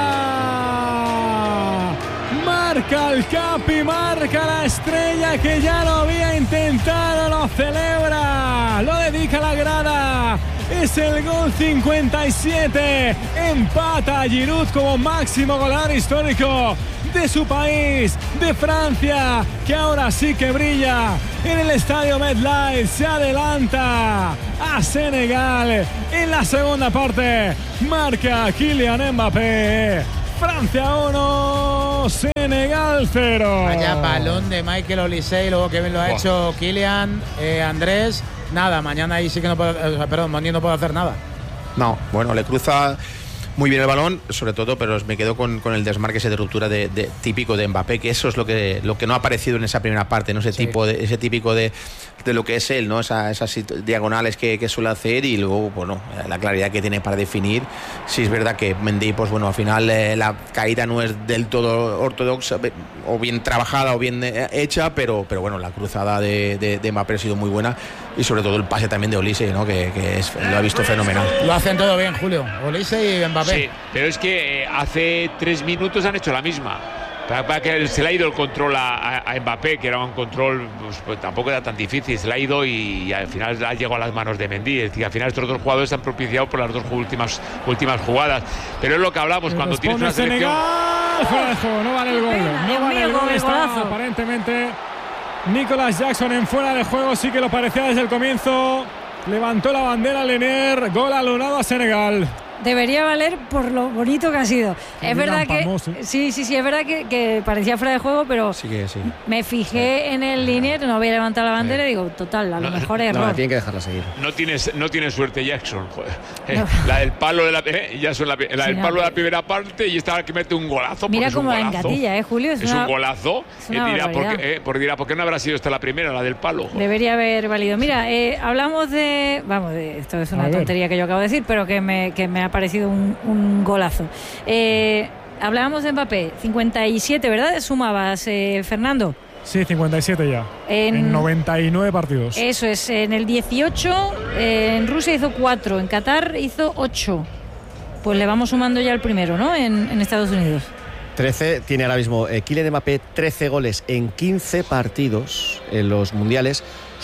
Marca el Capi, marca la estrella que ya lo había intentado, lo celebra, lo dedica a la grada. Es el gol cincuenta y siete. Empata a Giroud como máximo goleador histórico de su país, de Francia, que ahora sí que brilla en el estadio MetLife. Se adelanta a Senegal en la segunda parte. Marca Kylian Mbappé. Francia uno, Senegal cero. Vaya balón de Michael Olise y luego que bien lo ha Buah. hecho Kylian, eh, Andrés. Nada, mañana ahí sí que no puedo, eh, perdón, mañana no puedo hacer nada. No, bueno, le cruza muy bien el balón, sobre todo, pero me quedo con, con el desmarque ese de ruptura de, de, típico de Mbappé, que eso es lo que, lo que no ha aparecido en esa primera parte, ¿no? Ese sí. tipo de, ese típico de, de lo que es él, ¿no? Esa, esas diagonales que, que suele hacer y luego, bueno, la claridad que tiene para definir. Sí es verdad que Mendy, pues bueno, al final eh, la caída no es del todo ortodoxa, o bien trabajada o bien hecha, pero, pero bueno, la cruzada de, de, de Mbappé ha sido muy buena y sobre todo el pase también de Olise, ¿no? Que, que es, lo ha visto fenomenal. Lo hacen todo bien, Julio, Olise y Mbappé. Sí, pero es que eh, hace tres minutos han hecho la misma. Para, para que se le ha ido el control a, a, a Mbappé, que era un control, pues, pues tampoco era tan difícil, se le ha ido y, y al final ha llegado a las manos de Mendy. Es decir, al final estos dos jugadores han propiciado por las dos últimas, últimas jugadas. Pero es lo que hablamos, cuando tienes una selección... Senegal, fuera de juego, no vale el gol. No vale el gol, está aparentemente Nicolas Jackson en fuera de juego, sí que lo parecía desde el comienzo. Levantó la bandera Lenier, gol anulado a Senegal. Debería valer por lo bonito que ha sido. Es verdad que Palmoso. sí, sí, sí, es verdad que, que parecía fuera de juego, pero sí que sí. me fijé sí. en el Linier, no había levantado la bandera sí. y digo, total, a lo no, mejor es error. No, tienen que dejarla seguir. No tienes, no tienes suerte Jackson, joder. Eh, no. La del palo de la, eh, ya son la, la sí, del palo no. de la primera parte y esta que mete un golazo. Mira cómo la engatilla, engatilla, eh, Julio. Es, es una, un golazo. Es una eh, dirá, ¿por qué, eh, porque dirá, ¿por qué no habrá sido esta la primera, la del palo? Joder. Debería haber valido. Mira, eh, hablamos de, vamos, de, esto es una tontería que yo acabo de decir, pero que me, que me ha parecido un un golazo. Eh, hablábamos de Mbappé, cincuenta y siete, ¿verdad? Sumabas, eh, Fernando. Sí, cincuenta y siete ya. En, en noventa y nueve partidos. Eso es, en el dieciocho, eh, en Rusia hizo cuatro, en Qatar hizo ocho. Pues le vamos sumando ya el primero, ¿no? En, en Estados Unidos. trece, tiene ahora mismo eh, Kylian Mbappé trece goles en quince partidos en los mundiales.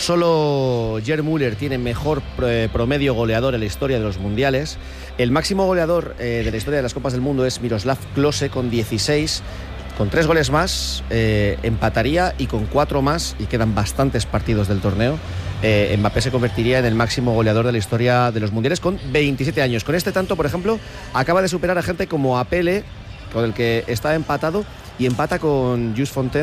Solo Gerd Müller tiene mejor eh, promedio goleador en la historia de los mundiales. El máximo goleador eh, de la historia de las Copas del Mundo es Miroslav Klose con dieciséis. Con tres goles más eh, empataría, y con cuatro más, y quedan bastantes partidos del torneo, eh, Mbappé se convertiría en el máximo goleador de la historia de los mundiales con veintisiete años. Con este tanto, por ejemplo, acaba de superar a gente como a Pele, con el que está empatado, y empata con Jules Fontaine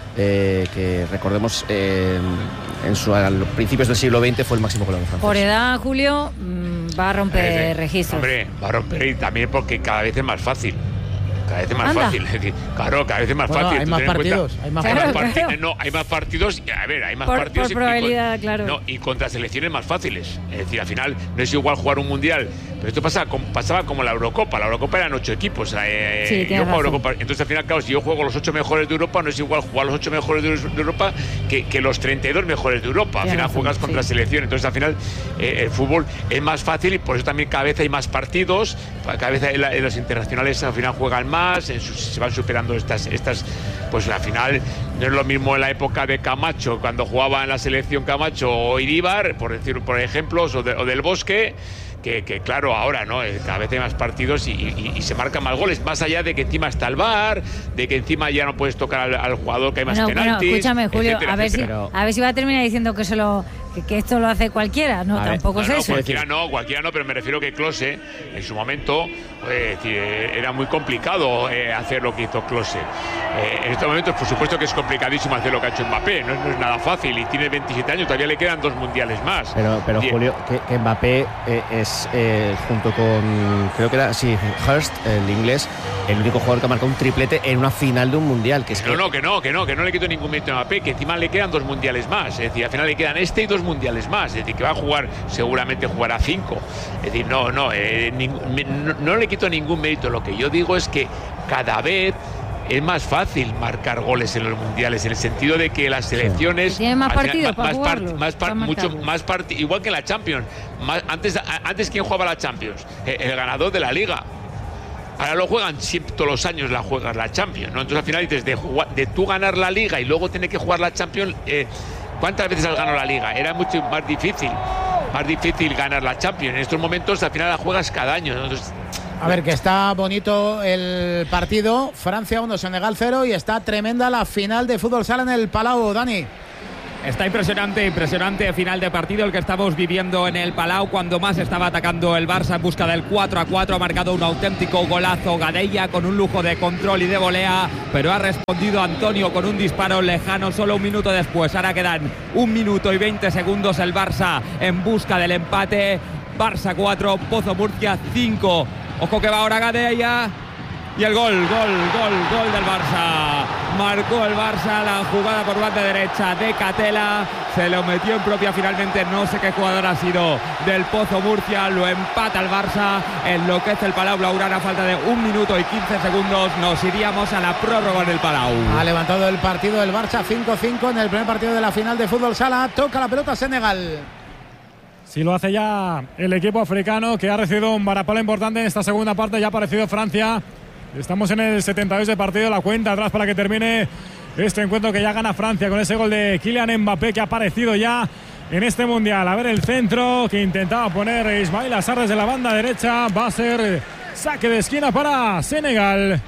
eh, que recordemos eh, en su, a los principios del siglo veinte fue el máximo goleador francés. Por edad, Julio, mmm, va a romper eh, registros. Hombre, va a romper y también porque cada vez es más fácil. Cada vez es más Anda. fácil. Es decir, claro, cada vez es más Bueno, fácil. hay Tú más ten en cuenta- partidos, hay más hay más partidos. parti- Claro. No, hay más partidos. A ver, hay más Por- partidos. por y- y probabilidad, con- claro. No, y contra selecciones más fáciles. Es decir, al final no es igual jugar un mundial. Pero esto pasa, com- pasaba como la Eurocopa. La Eurocopa eran ocho equipos. eh, Sí, yo tienes juego razón. Eurocopa. Entonces, al final, claro, si yo juego los ocho mejores de Europa, no es igual jugar los ocho mejores de, de Europa que, que los treinta y dos mejores de Europa. Al Tienes final razón, juegas contra sí. selección. Entonces, al final, eh, el fútbol es más fácil y por eso también cada vez hay más partidos. Cada vez hay la- los internacionales al final juegan más, en sus- se van superando estas, estas. Pues al final no es lo mismo en la época de Camacho, cuando jugaba en la selección Camacho o Iríbar, por decir por ejemplos, o, de- o del Bosque. Que, que claro, ahora no, Eh, cada vez hay más partidos y, y- y se marcan más goles, más allá de que encima está el V A R, de que encima ya no puedes tocar al, al jugador, que hay más Bueno, bueno, penaltis. escúchame, Julio, etcétera, a ver, si, etcétera. a ver si va a terminar diciendo que, se lo, que, que esto lo hace cualquiera. No, A ver, tampoco No, es no, eso. cualquiera no, cualquiera no, pero me refiero que Klose, en su momento, eh, es decir, eh, era muy complicado eh, hacer lo que hizo Klose. Eh, en estos momentos, por supuesto que es complicadísimo hacer lo que ha hecho Mbappé, no, es- no es nada fácil y tiene veintisiete años, todavía le quedan dos mundiales más. Pero, pero Die- Julio, que, que Mbappé eh, es, eh, junto con, creo que era, sí, Hurst, el inglés, el único jugador que ha marcado un triplete en una final de un mundial. Que es No, que, no, que no, que no, que no le quito ningún mérito a Mbappé, que encima le quedan dos mundiales más. Es decir, al final le quedan este y dos mundiales más. Es decir, que va a jugar, seguramente jugará cinco. Es decir, no, no, eh, ningún- me- no, no le quito ningún mérito. Lo que yo digo es que cada vez es más fácil marcar goles en los mundiales, en el sentido de que las selecciones. Tienen más al final, partidos para más, par- jugarlos, más par- para mucho marcarlos. más parti- igual que en la Champions. Más- antes, a- antes, ¿quién jugaba la Champions? Eh, El ganador de la Liga. Ahora lo juegan siempre, todos los años la juegas la Champions, ¿no? Entonces al final dices, de, jugar- de tú ganar la Liga y luego tener que jugar la Champions, eh, ¿cuántas veces has ganado la Liga? Era mucho más difícil, más difícil ganar la Champions. En estos momentos al final la juegas cada año, ¿no? Entonces, A ver, que está bonito el partido. Francia uno, Senegal cero y está tremenda la final de fútbol sala en el Palau, Dani. Está impresionante, impresionante final de partido el que estamos viviendo en el Palau, cuando más estaba atacando el Barça en busca del cuatro a cuatro. Ha marcado un auténtico golazo Gadella con un lujo de control y de volea, pero ha respondido Antonio con un disparo lejano solo un minuto después. Ahora quedan un minuto y veinte segundos, el Barça en busca del empate. Barça cuatro, Pozo Murcia cinco. Ojo que va ahora Gadella. Y el gol, gol, gol, gol del Barça. Marcó el Barça la jugada por banda derecha de Catela. Se lo metió en propia finalmente. No sé qué jugador ha sido del Pozo Murcia. Lo empata el Barça. Enloquece el Palau Blaugrana. A falta de un minuto y quince segundos. Nos iríamos a la prórroga en el Palau. Ha levantado el partido del Barça cinco cinco en el primer partido de la final de fútbol sala. Toca la pelota Senegal. Sí, lo hace ya el equipo africano, que ha recibido un varapalo importante en esta segunda parte. Ya ha aparecido Francia. Estamos en el setenta y dos de partido. La cuenta atrás para que termine este encuentro, que ya gana Francia con ese gol de Kylian Mbappé, que ha aparecido ya en este mundial. A ver el centro que intentaba poner Ismail Assar desde la banda derecha. Va a ser saque de esquina para Senegal.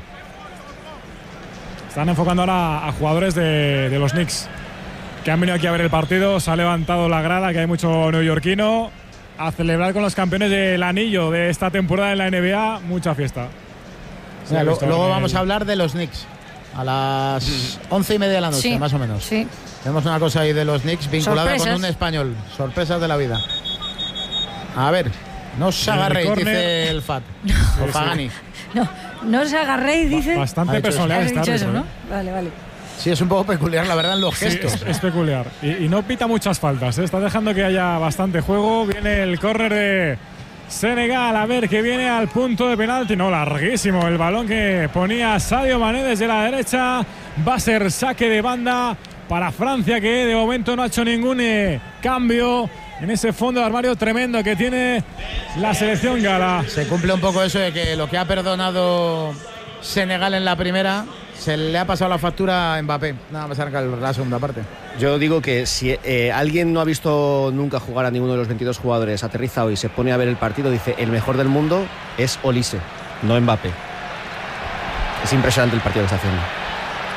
Están enfocando ahora a jugadores de, de los Knicks que han venido aquí a ver el partido. Se ha levantado la grada, que hay mucho neoyorquino, a celebrar con los campeones del anillo de esta temporada en la N B A. Mucha fiesta. O sea, lo- luego en vamos el- a hablar de los Knicks a las once y media de la noche, Sí, más o menos. Sí. Tenemos una cosa ahí de los Knicks vinculada Sorpresas. con un español. Sorpresas de la vida. A ver, no os agarréis, córner. dice el Fat. O Fagani. No, no os agarréis, dice. Bastante Ha hecho eso. personalidad Has este dicho eso, árbitro, ¿no? ¿eh? Vale, vale. Sí, es un poco peculiar, la verdad, en los Sí, gestos. es, es peculiar. Y, y no pita muchas faltas, ¿eh? Está dejando que haya bastante juego. Viene el córner de Senegal, a ver, que viene al punto de penalti. No, larguísimo el balón que ponía Sadio Mané desde la derecha. Va a ser saque de banda para Francia, que de momento no ha hecho ningún eh, cambio en ese fondo de armario tremendo que tiene la selección gala. Se cumple un poco eso de que lo que ha perdonado Senegal en la primera se le ha pasado la factura a Mbappé. Nada más arrancar la segunda parte. Yo digo que si eh, alguien no ha visto nunca jugar a ninguno de los veintidós jugadores, aterriza hoy y se pone a ver el partido, dice el mejor del mundo es Olise, no Mbappé. Es impresionante el partido que está haciendo.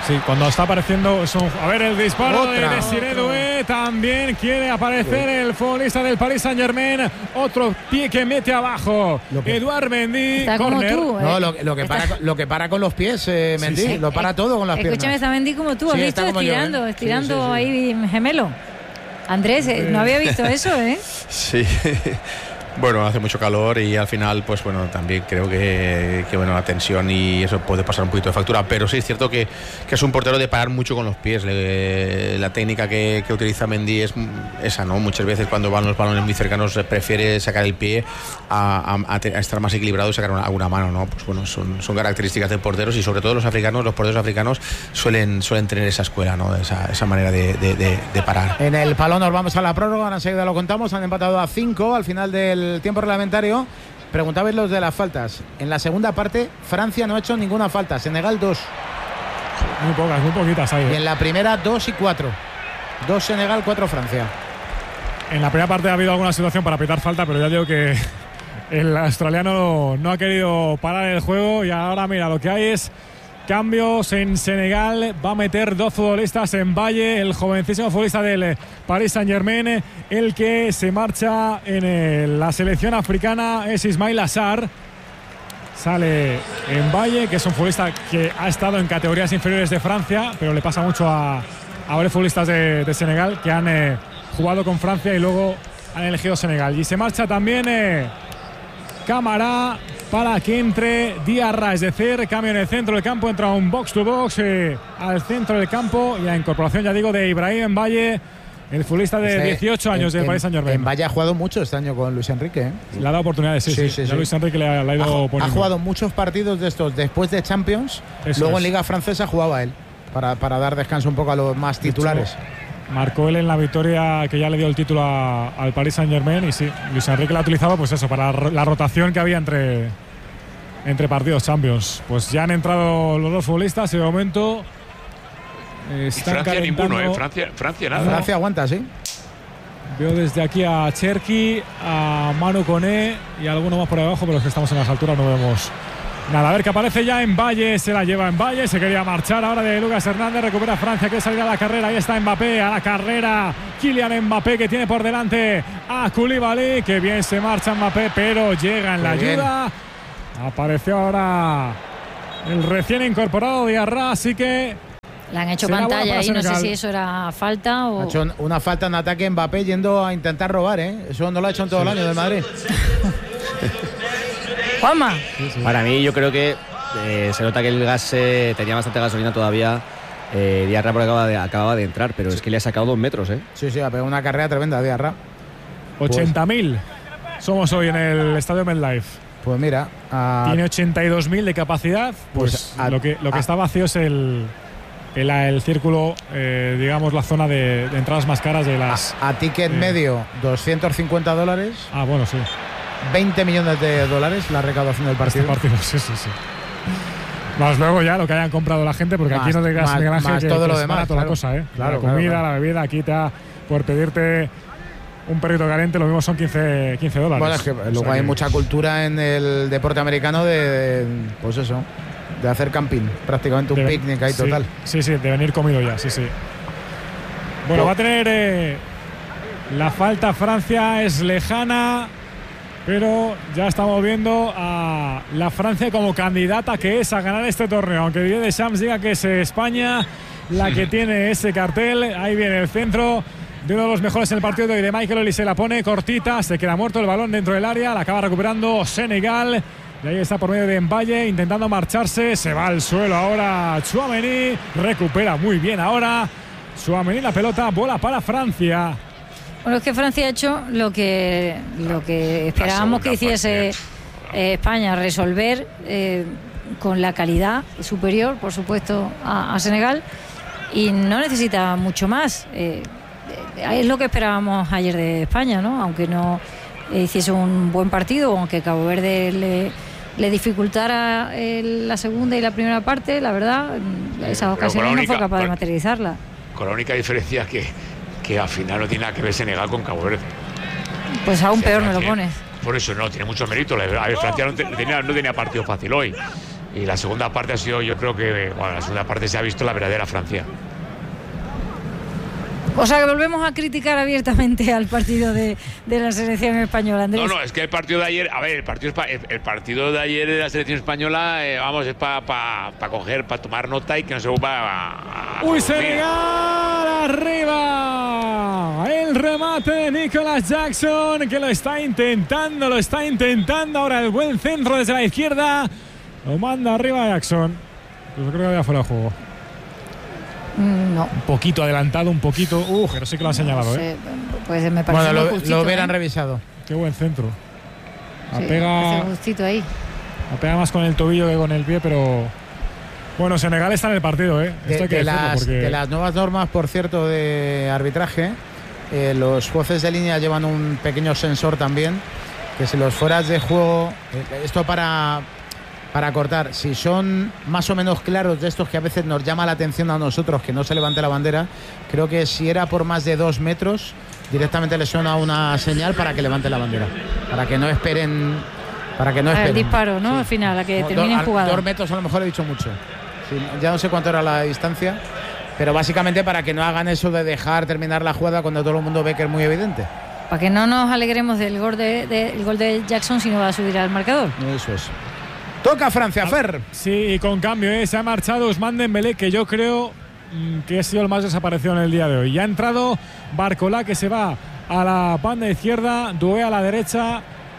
Sí, cuando está apareciendo es un... A ver, el disparo Otra. de Desiré Doué. También quiere aparecer el futbolista del Paris Saint-Germain. Otro pie que mete abajo. que- Eduard Mendy. Está como córner. tú, No, eh. lo, lo que para, lo que para con los pies, eh, Mendy, sí. lo para todo con las Escúchame, piernas. está Mendy como tú, has Sí, visto está como yo, estirando, ¿eh? estirando Sí, sí, sí. ahí gemelo. Andrés, eh, no había visto eso, ¿eh? Sí. Bueno, hace mucho calor y al final, pues bueno, también creo que, que bueno, la tensión y eso puede pasar un poquito de factura, pero sí es cierto que, que es un portero de parar mucho con los pies. Le- la técnica que, que utiliza Mendy es esa, ¿no? Muchas veces cuando van los balones muy cercanos eh, prefiere sacar el pie a, a- a te- a estar más equilibrado y sacar una, alguna mano, ¿no? Pues bueno, son, son características de porteros y sobre todo los africanos, los porteros africanos suelen, suelen tener esa escuela, ¿no? Esa, esa manera de, de- de- de parar. En el Palón nos vamos a la prórroga, ahora enseguida lo contamos. Han empatado a cinco al final del tiempo reglamentario. Preguntabais los de las faltas. En la segunda parte, Francia no ha hecho ninguna falta. Senegal, dos. Muy pocas, muy poquitas ahí. Y en la primera, dos y cuatro. Dos Senegal, cuatro Francia. En la primera parte ha habido alguna situación para pitar falta, pero ya digo que el australiano no ha querido parar el juego y ahora mira, lo que hay es cambios en Senegal. Va a meter dos futbolistas en Valle, el jovencísimo futbolista del Paris Saint-Germain. El que se marcha en el- la selección africana es Ismail Assar. Sale en Valle, que es un futbolista que ha estado en categorías inferiores de Francia, pero le pasa mucho a, a varios futbolistas de, de Senegal que han eh, jugado con Francia y luego han elegido Senegal. Y se marcha también eh, Camara para que entre Diarra, es decir, cambio en el centro del campo, entra un box to box eh, al centro del campo y la incorporación, ya digo, de Ibrahim Valle, el futbolista de Ese- dieciocho años en- del Paris en- Saint-Germain. En Valle ha jugado mucho este año con Luis Enrique, ¿eh? Le ha dado oportunidades, sí, sí. Sí, sí, Ya sí. Luis Enrique le ha, le ha ido Ha, ju- poniendo. ha jugado muchos partidos de estos después de Champions. Eso Luego es. en Liga Francesa jugaba él para, para dar descanso un poco a los más De hecho, titulares. Marcó él en la victoria que ya le dio el título a- al Paris Saint-Germain y sí, Luis Enrique la ha utilizado pues eso, para ro- la rotación que había entre, entre partidos Champions. Pues ya han entrado los dos futbolistas y de momento eh, Y están Francia ninguno, calentando. ¿eh? Francia, Francia nada. Francia aguanta, sí. Veo desde aquí a Cherki, a Manu Koné y alguno más por abajo, pero los que estamos en las alturas no vemos nada. A ver, que aparece ya en Valle, se la lleva en Valle, se quería marchar ahora de Lucas Hernández, recupera Francia, quiere salir a la carrera, ahí está Mbappé, a la carrera, Kylian Mbappé que tiene por delante a Koulibaly, que bien se marcha Mbappé, pero llega en la Muy bien. ayuda. Apareció ahora el recién incorporado Diarra, así que Le han hecho será buena pantalla para ahí, no sé Senegal. si eso era falta o... Ha hecho una falta en ataque Mbappé yendo a intentar robar, ¿eh? Eso no lo ha hecho en todo el año del Madrid. Juanma. Para mí, yo creo que eh, se nota que el gas eh, tenía bastante gasolina todavía. Eh, Diarra por acaba de, acababa de entrar, pero es que le ha sacado dos metros, ¿eh? Sí, sí, ha pegado una carrera tremenda Diarra. ochenta mil somos hoy en el Estadio MetLife. Pues mira, a- Tiene ochenta y dos mil de capacidad. Pues, Pues a- lo que, lo que a- está vacío es el, el, el círculo, eh, digamos, la zona de, de entradas más caras de las. a ticket eh, medio doscientos cincuenta dólares, Ah, bueno, sí. veinte millones de dólares la recaudación del Este partido. partido, sí, sí, sí. Más luego ya lo que hayan comprado la gente, porque aquí Más- no te creas, más- Miguel Ángel, más que, todo que lo es demás, barato la claro. cosa, ¿eh? Claro, la claro, comida, claro. la bebida, aquí te ha- por pedirte un perrito caliente, lo mismo son quince, quince dólares. Bueno, es que O sea luego hay que- mucha cultura en el deporte americano de, de, pues eso, de hacer camping, prácticamente un de- picnic ahí sí, total. Sí, sí, de venir comido ya, sí, sí. Bueno, va a tener eh, la falta Francia, es lejana, pero ya estamos viendo a la Francia como candidata que es a ganar este torneo. Aunque Didier Deschamps diga que es España la que tiene ese cartel. Ahí viene el centro de uno de los mejores en el partido de hoy, de Michael Olise, la pone cortita, se queda muerto el balón dentro del área, la acaba recuperando Senegal. Y ahí está por medio de Mbaye intentando marcharse, se va al suelo ahora Tchouaméni, recupera muy bien ahora Tchouaméni, la pelota vuela para Francia. Bueno, es que Francia ha hecho lo que, lo que esperábamos que hiciese eh, España, resolver eh, con la calidad superior, por supuesto, a, a Senegal, y no necesita mucho más. Eh, eh, es lo que esperábamos ayer de España, ¿no? Aunque no eh, hiciese un buen partido, aunque Cabo Verde le, le dificultara eh, la segunda y la primera parte, la verdad, esas ocasiones no fue capaz de materializarla. Con la única diferencia que, que al final no tiene nada que ver Senegal con Cabo Verde. Pues aún peor me lo Tiene- pones. Por eso no, tiene mucho mérito. A ver, Francia no, te- tenía, no tenía partido fácil hoy. y la segunda parte ha sido, yo creo que, bueno, la segunda parte se ha visto la verdadera Francia. O sea que volvemos a criticar abiertamente al partido de, de la selección española, Andrés. No, no, es que el partido de ayer, a ver, el partido, el, el partido de ayer de la selección española, eh, vamos, es para pa, pa coger, para tomar nota y que no se vuelva a... a ¡Uy, Senegal arriba! El remate de Nicolas Jackson, que lo está intentando, lo está intentando. Ahora el buen centro desde la izquierda. Lo manda arriba Jackson. Pues creo que había fuera de juego. No. Un poquito adelantado, un poquito. Uf, pero sí que lo ha señalado, no sé, ¿eh? Pues me parece bueno, lo, justito, lo hubieran ¿eh? revisado. Qué buen centro. Sí, Apega, justito ahí. apega más con el tobillo que con el pie, pero bueno, Senegal está en el partido, ¿eh? De, Esto hay que de, decirlo las, porque... de las nuevas normas, por cierto, de arbitraje, eh, los jueces de línea llevan un pequeño sensor también, que si los fueras de juego, eh, esto para... Para cortar, si son más o menos claros de estos que a veces nos llama la atención a nosotros que no se levante la bandera, creo que si era por más de dos metros, directamente le suena una señal para que levante la bandera, para que no esperen, para que no esperen. El disparo, ¿no? Sí. Al final, a que no, terminen do, jugada. Dos metros a lo mejor he dicho mucho. Sí, ya no sé cuánto era la distancia, pero básicamente para que no hagan eso de dejar terminar la jugada cuando todo el mundo ve que es muy evidente. Para que no nos alegremos del gol de, de, el gol de Jackson si no va a subir al marcador. Eso es. Toca Francia, Fer. Sí, y con cambio, ¿eh? Se ha marchado Ousmane Dembélé, que yo creo mmm, que ha sido el más desaparecido en el día de hoy. Ya ha entrado Barcola, que se va a la banda izquierda, Doué a la derecha,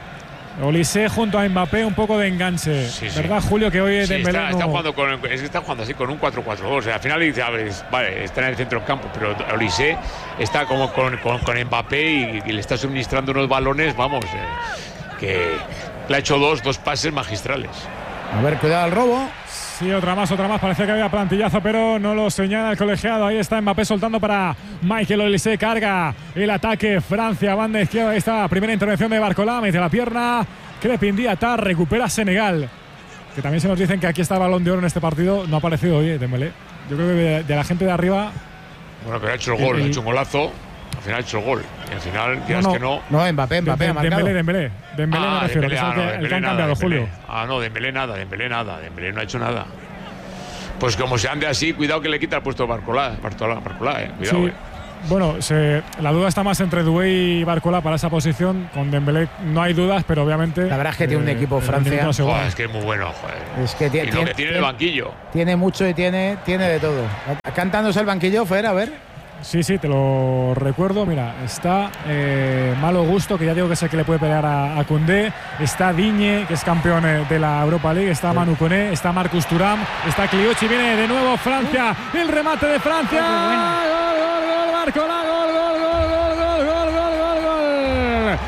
Olise junto a Mbappé, un poco de enganche. Sí, ¿verdad, sí. Julio, que hoy sí, Dembélé está, no... está, jugando con, es que está jugando así con un cuatro cuatro dos. O sea, al final dice, vale, está en el centro del campo, pero Olise está como con, con, con Mbappé y, y le está suministrando unos balones, vamos, eh, que le ha hecho dos, dos pases magistrales. A ver, cuidado al robo. Sí, otra más, otra más. Parecía que había plantillazo, pero no lo señala el colegiado. Ahí está Mbappé soltando para Michael Olise. Carga el ataque. Francia, banda izquierda. Ahí está, primera intervención de Barcola. Mete la pierna. Crepin Diatta recupera Senegal. Que también se nos dicen que aquí está el Balón de Oro en este partido. No ha aparecido hoy, Dembélé. Yo creo que de, de la gente de arriba... Bueno, pero ha hecho el gol, el, ha hecho un golazo. Al final ha hecho el gol. Y al final, quieras no, no. que no. No, Mbappé, Mbappé ha marcado. Dembélé, Dembélé. Dembélé ah, me refiero. Dembélé, Que es el, ah, que, no, el que han nada, cambiado, Dembélé. Julio. Ah, no, Dembélé nada, Dembélé nada. Dembélé no ha hecho nada. Pues como se ande así, cuidado que le quita el puesto de Barcola. Barcola, Barcola, eh. Cuidado, sí. eh. Bueno, se, la duda está más entre Doué y Barcola para esa posición. Con Dembélé no hay dudas, pero obviamente... La verdad es que eh, tiene un equipo Francia. Joder, es que es muy bueno, joder. Es que tiene, y lo que tiene en el banquillo. Tiene mucho y tiene, tiene de todo. Cantándose el banquillo, Fer, a ver. Sí, sí, te lo recuerdo. Mira, está eh, Malo Gusto, que ya digo que es el que le puede pelear a, a Koundé. Está Digne, que es campeón de la Europa League. Está Manu Koné, está Marcus Thuram, está Clichy. Viene de nuevo Francia. El remate de Francia. Gol, gol, gol, Barcola. Gol, gol, gol, gol, gol, gol, gol, gol,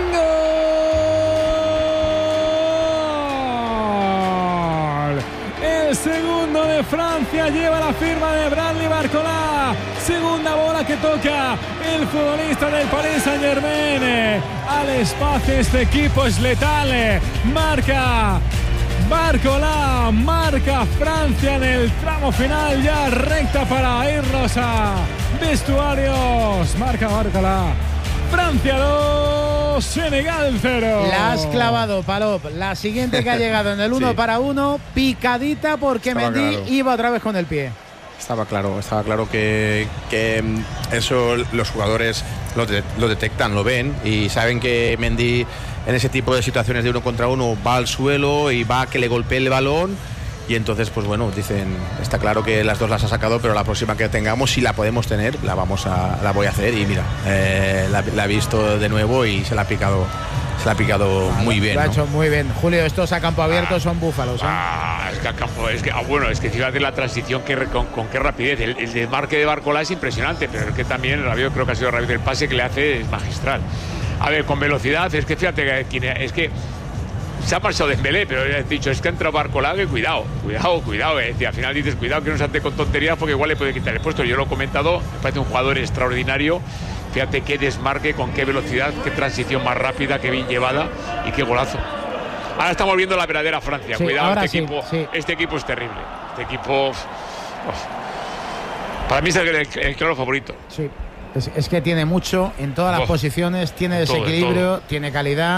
gol. Gol. El segundo de Francia lleva la firma de Bradley Barcola. Segunda bola que toca el futbolista del Paris Saint-Germain. Al espacio, este equipo es letal. Marca Barcola, marca Francia en el tramo final, ya recta para irnos a vestuarios. Marca Barcola. Francia dos, Senegal cero. La has clavado, Palop. La siguiente que ha llegado en el uno sí. para uno, picadita porque Estaba Mendy claro. iba otra vez con el pie. Estaba claro, estaba claro que, que eso los jugadores lo, de, lo detectan, lo ven y saben que Mendy en ese tipo de situaciones de uno contra uno va al suelo y va a que le golpee el balón. Y entonces, pues bueno, dicen, está claro que las dos las ha sacado, pero la próxima que tengamos, si la podemos tener, la vamos a, la voy a hacer. Y mira, eh, la, la ha visto de nuevo y se la ha picado, se la ha picado ah, muy bien. Lo ha ¿no? hecho muy bien. Julio, estos a campo abierto ah, son búfalos. ¿eh? Ah, es que a campo, es que, ah, bueno, es que fíjate la transición que con, con qué rapidez. El, el desmarque de Barcola es impresionante, pero es que también rápido, creo que ha sido rápido el pase que le hace es magistral. A ver, con velocidad, es que fíjate que es que se ha pasado Dembélé, pero ya he dicho, es que ha entrado Barcola, que cuidado, cuidado, cuidado. Es decir, al final dices, cuidado que no se ande con tonterías porque igual le puede quitar el puesto. Yo lo he comentado, me parece un jugador extraordinario. Fíjate qué desmarque, con qué velocidad, qué transición más rápida, qué bien llevada y qué golazo. Ahora estamos viendo la verdadera Francia. Sí, cuidado, este, sí, equipo, sí. este equipo es terrible. Este equipo, oh, para mí es el, el, el claro favorito. Sí. Es, es que tiene mucho en todas las oh, posiciones, tiene desequilibrio, todo, todo. tiene calidad.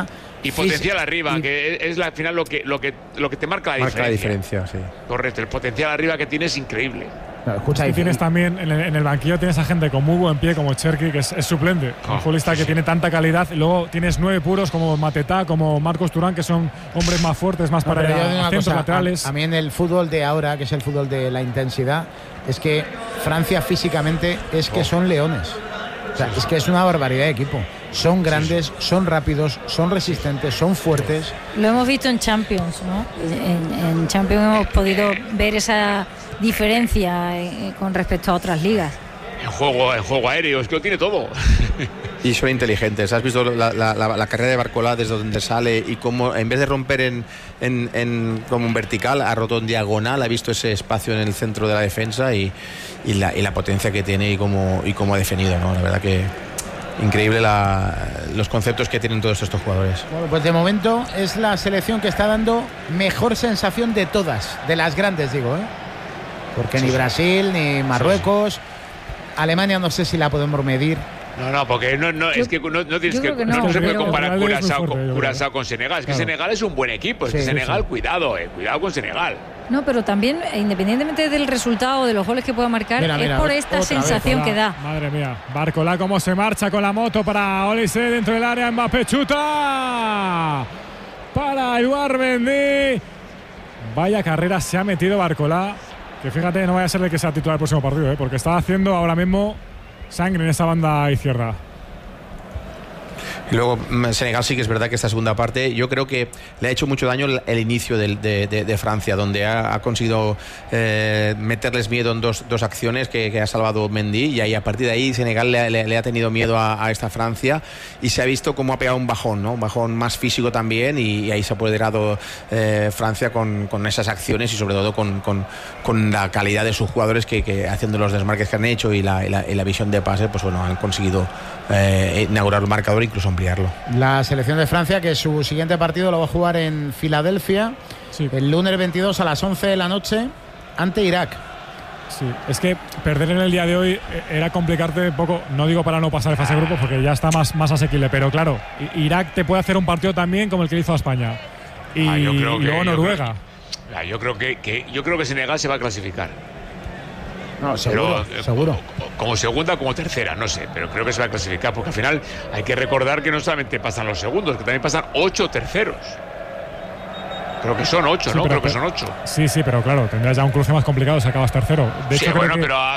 Y potencial arriba, y... que es, es al final lo que, lo que, lo que te marca la marca diferencia. la diferencia, sí. Correcto, el potencial arriba que tiene es increíble. No, escucha, y tienes también en el, en el banquillo tienes a gente con muy buen pie como Cherki, que es, es suplente, oh, un futbolista sí, que sí. tiene tanta calidad, y luego tienes nueve puros como Matetá, como Marcos Turán, que son hombres más fuertes, más no, para centros cosa, laterales. A, a mí en el fútbol de ahora, que es el fútbol de la intensidad, es que Francia físicamente es que oh. son leones. O sea, es que es una barbaridad de equipo. Son grandes, son rápidos, son resistentes, son fuertes. Lo hemos visto en Champions, ¿no? En, en Champions hemos podido ver esa diferencia eh, con respecto a otras ligas. En juego, en juego aéreo, es que lo tiene todo. Y son inteligentes. ¿Has visto la, la, la, la carrera de Barcola desde donde sale y cómo en vez de romper en, en, en como en vertical, ha roto en diagonal, ha visto ese espacio en el centro de la defensa y, y, la, y la potencia que tiene y cómo, y cómo ha definido, ¿no? La verdad que increíble la, los conceptos que tienen todos estos jugadores. Bueno, pues de momento es la selección que está dando mejor sensación de todas, de las grandes digo, ¿eh? Porque sí, ni Brasil, ni Marruecos, sí, sí. Alemania no sé si la podemos medir. No, no, porque no, no, yo, es que no, no tienes que, que no, no se puede comparar Curazao con, Curazao con Senegal. Es que claro. Senegal es un buen equipo. Es sí, que Senegal, sí. cuidado, eh, cuidado con Senegal. No, pero también, independientemente del resultado, de los goles que pueda marcar, mira, mira, es por esta sensación vez, que da. Madre mía, Barcola cómo se marcha con la moto para Olise dentro del área, Mbappé chuta para Eduard Mendy. Vaya carrera se ha metido Barcola, que fíjate, no vaya a ser el que sea titular el próximo partido, ¿eh? Porque está haciendo ahora mismo sangre en esa banda izquierda. Y luego Senegal sí que es verdad que esta segunda parte yo creo que le ha hecho mucho daño el, el inicio de, de, de, de Francia, donde ha, ha conseguido eh, meterles miedo en dos, dos acciones que, que ha salvado Mendy, y ahí a partir de ahí Senegal le, le, le ha tenido miedo a, a esta Francia y se ha visto cómo ha pegado un bajón, ¿no? Un bajón más físico también, y, y ahí se ha apoderado eh, Francia con, con esas acciones y sobre todo con, con, con la calidad de sus jugadores que, que haciendo los desmarques que han hecho y la, y la, y la visión de pase, pues bueno, han conseguido eh, inaugurar el marcador, incluso ampliarlo. La selección de Francia, que su siguiente partido lo va a jugar en Filadelfia, sí, el lunes veintidós a las once de la noche ante Irak. Sí, es que perder en el día de hoy era complicarte un poco, no digo para no pasar de fase de grupos porque ya está más, más asequible, pero claro, Irak te puede hacer un partido también como el que le hizo a España. Y ah, yo creo que, luego Noruega. Yo creo, yo creo que, que yo creo que Senegal se va a clasificar. No, seguro, pero, seguro. Como segunda, como tercera, no sé, pero creo que se va a clasificar, porque al final hay que recordar que no solamente pasan los segundos, que también pasan ocho terceros. Creo que son ocho, sí, ¿no? Creo que son ocho. Sí, sí, pero claro, tendrás ya un cruce más complicado si acabas tercero. De sí, hecho, bueno, creo que... pero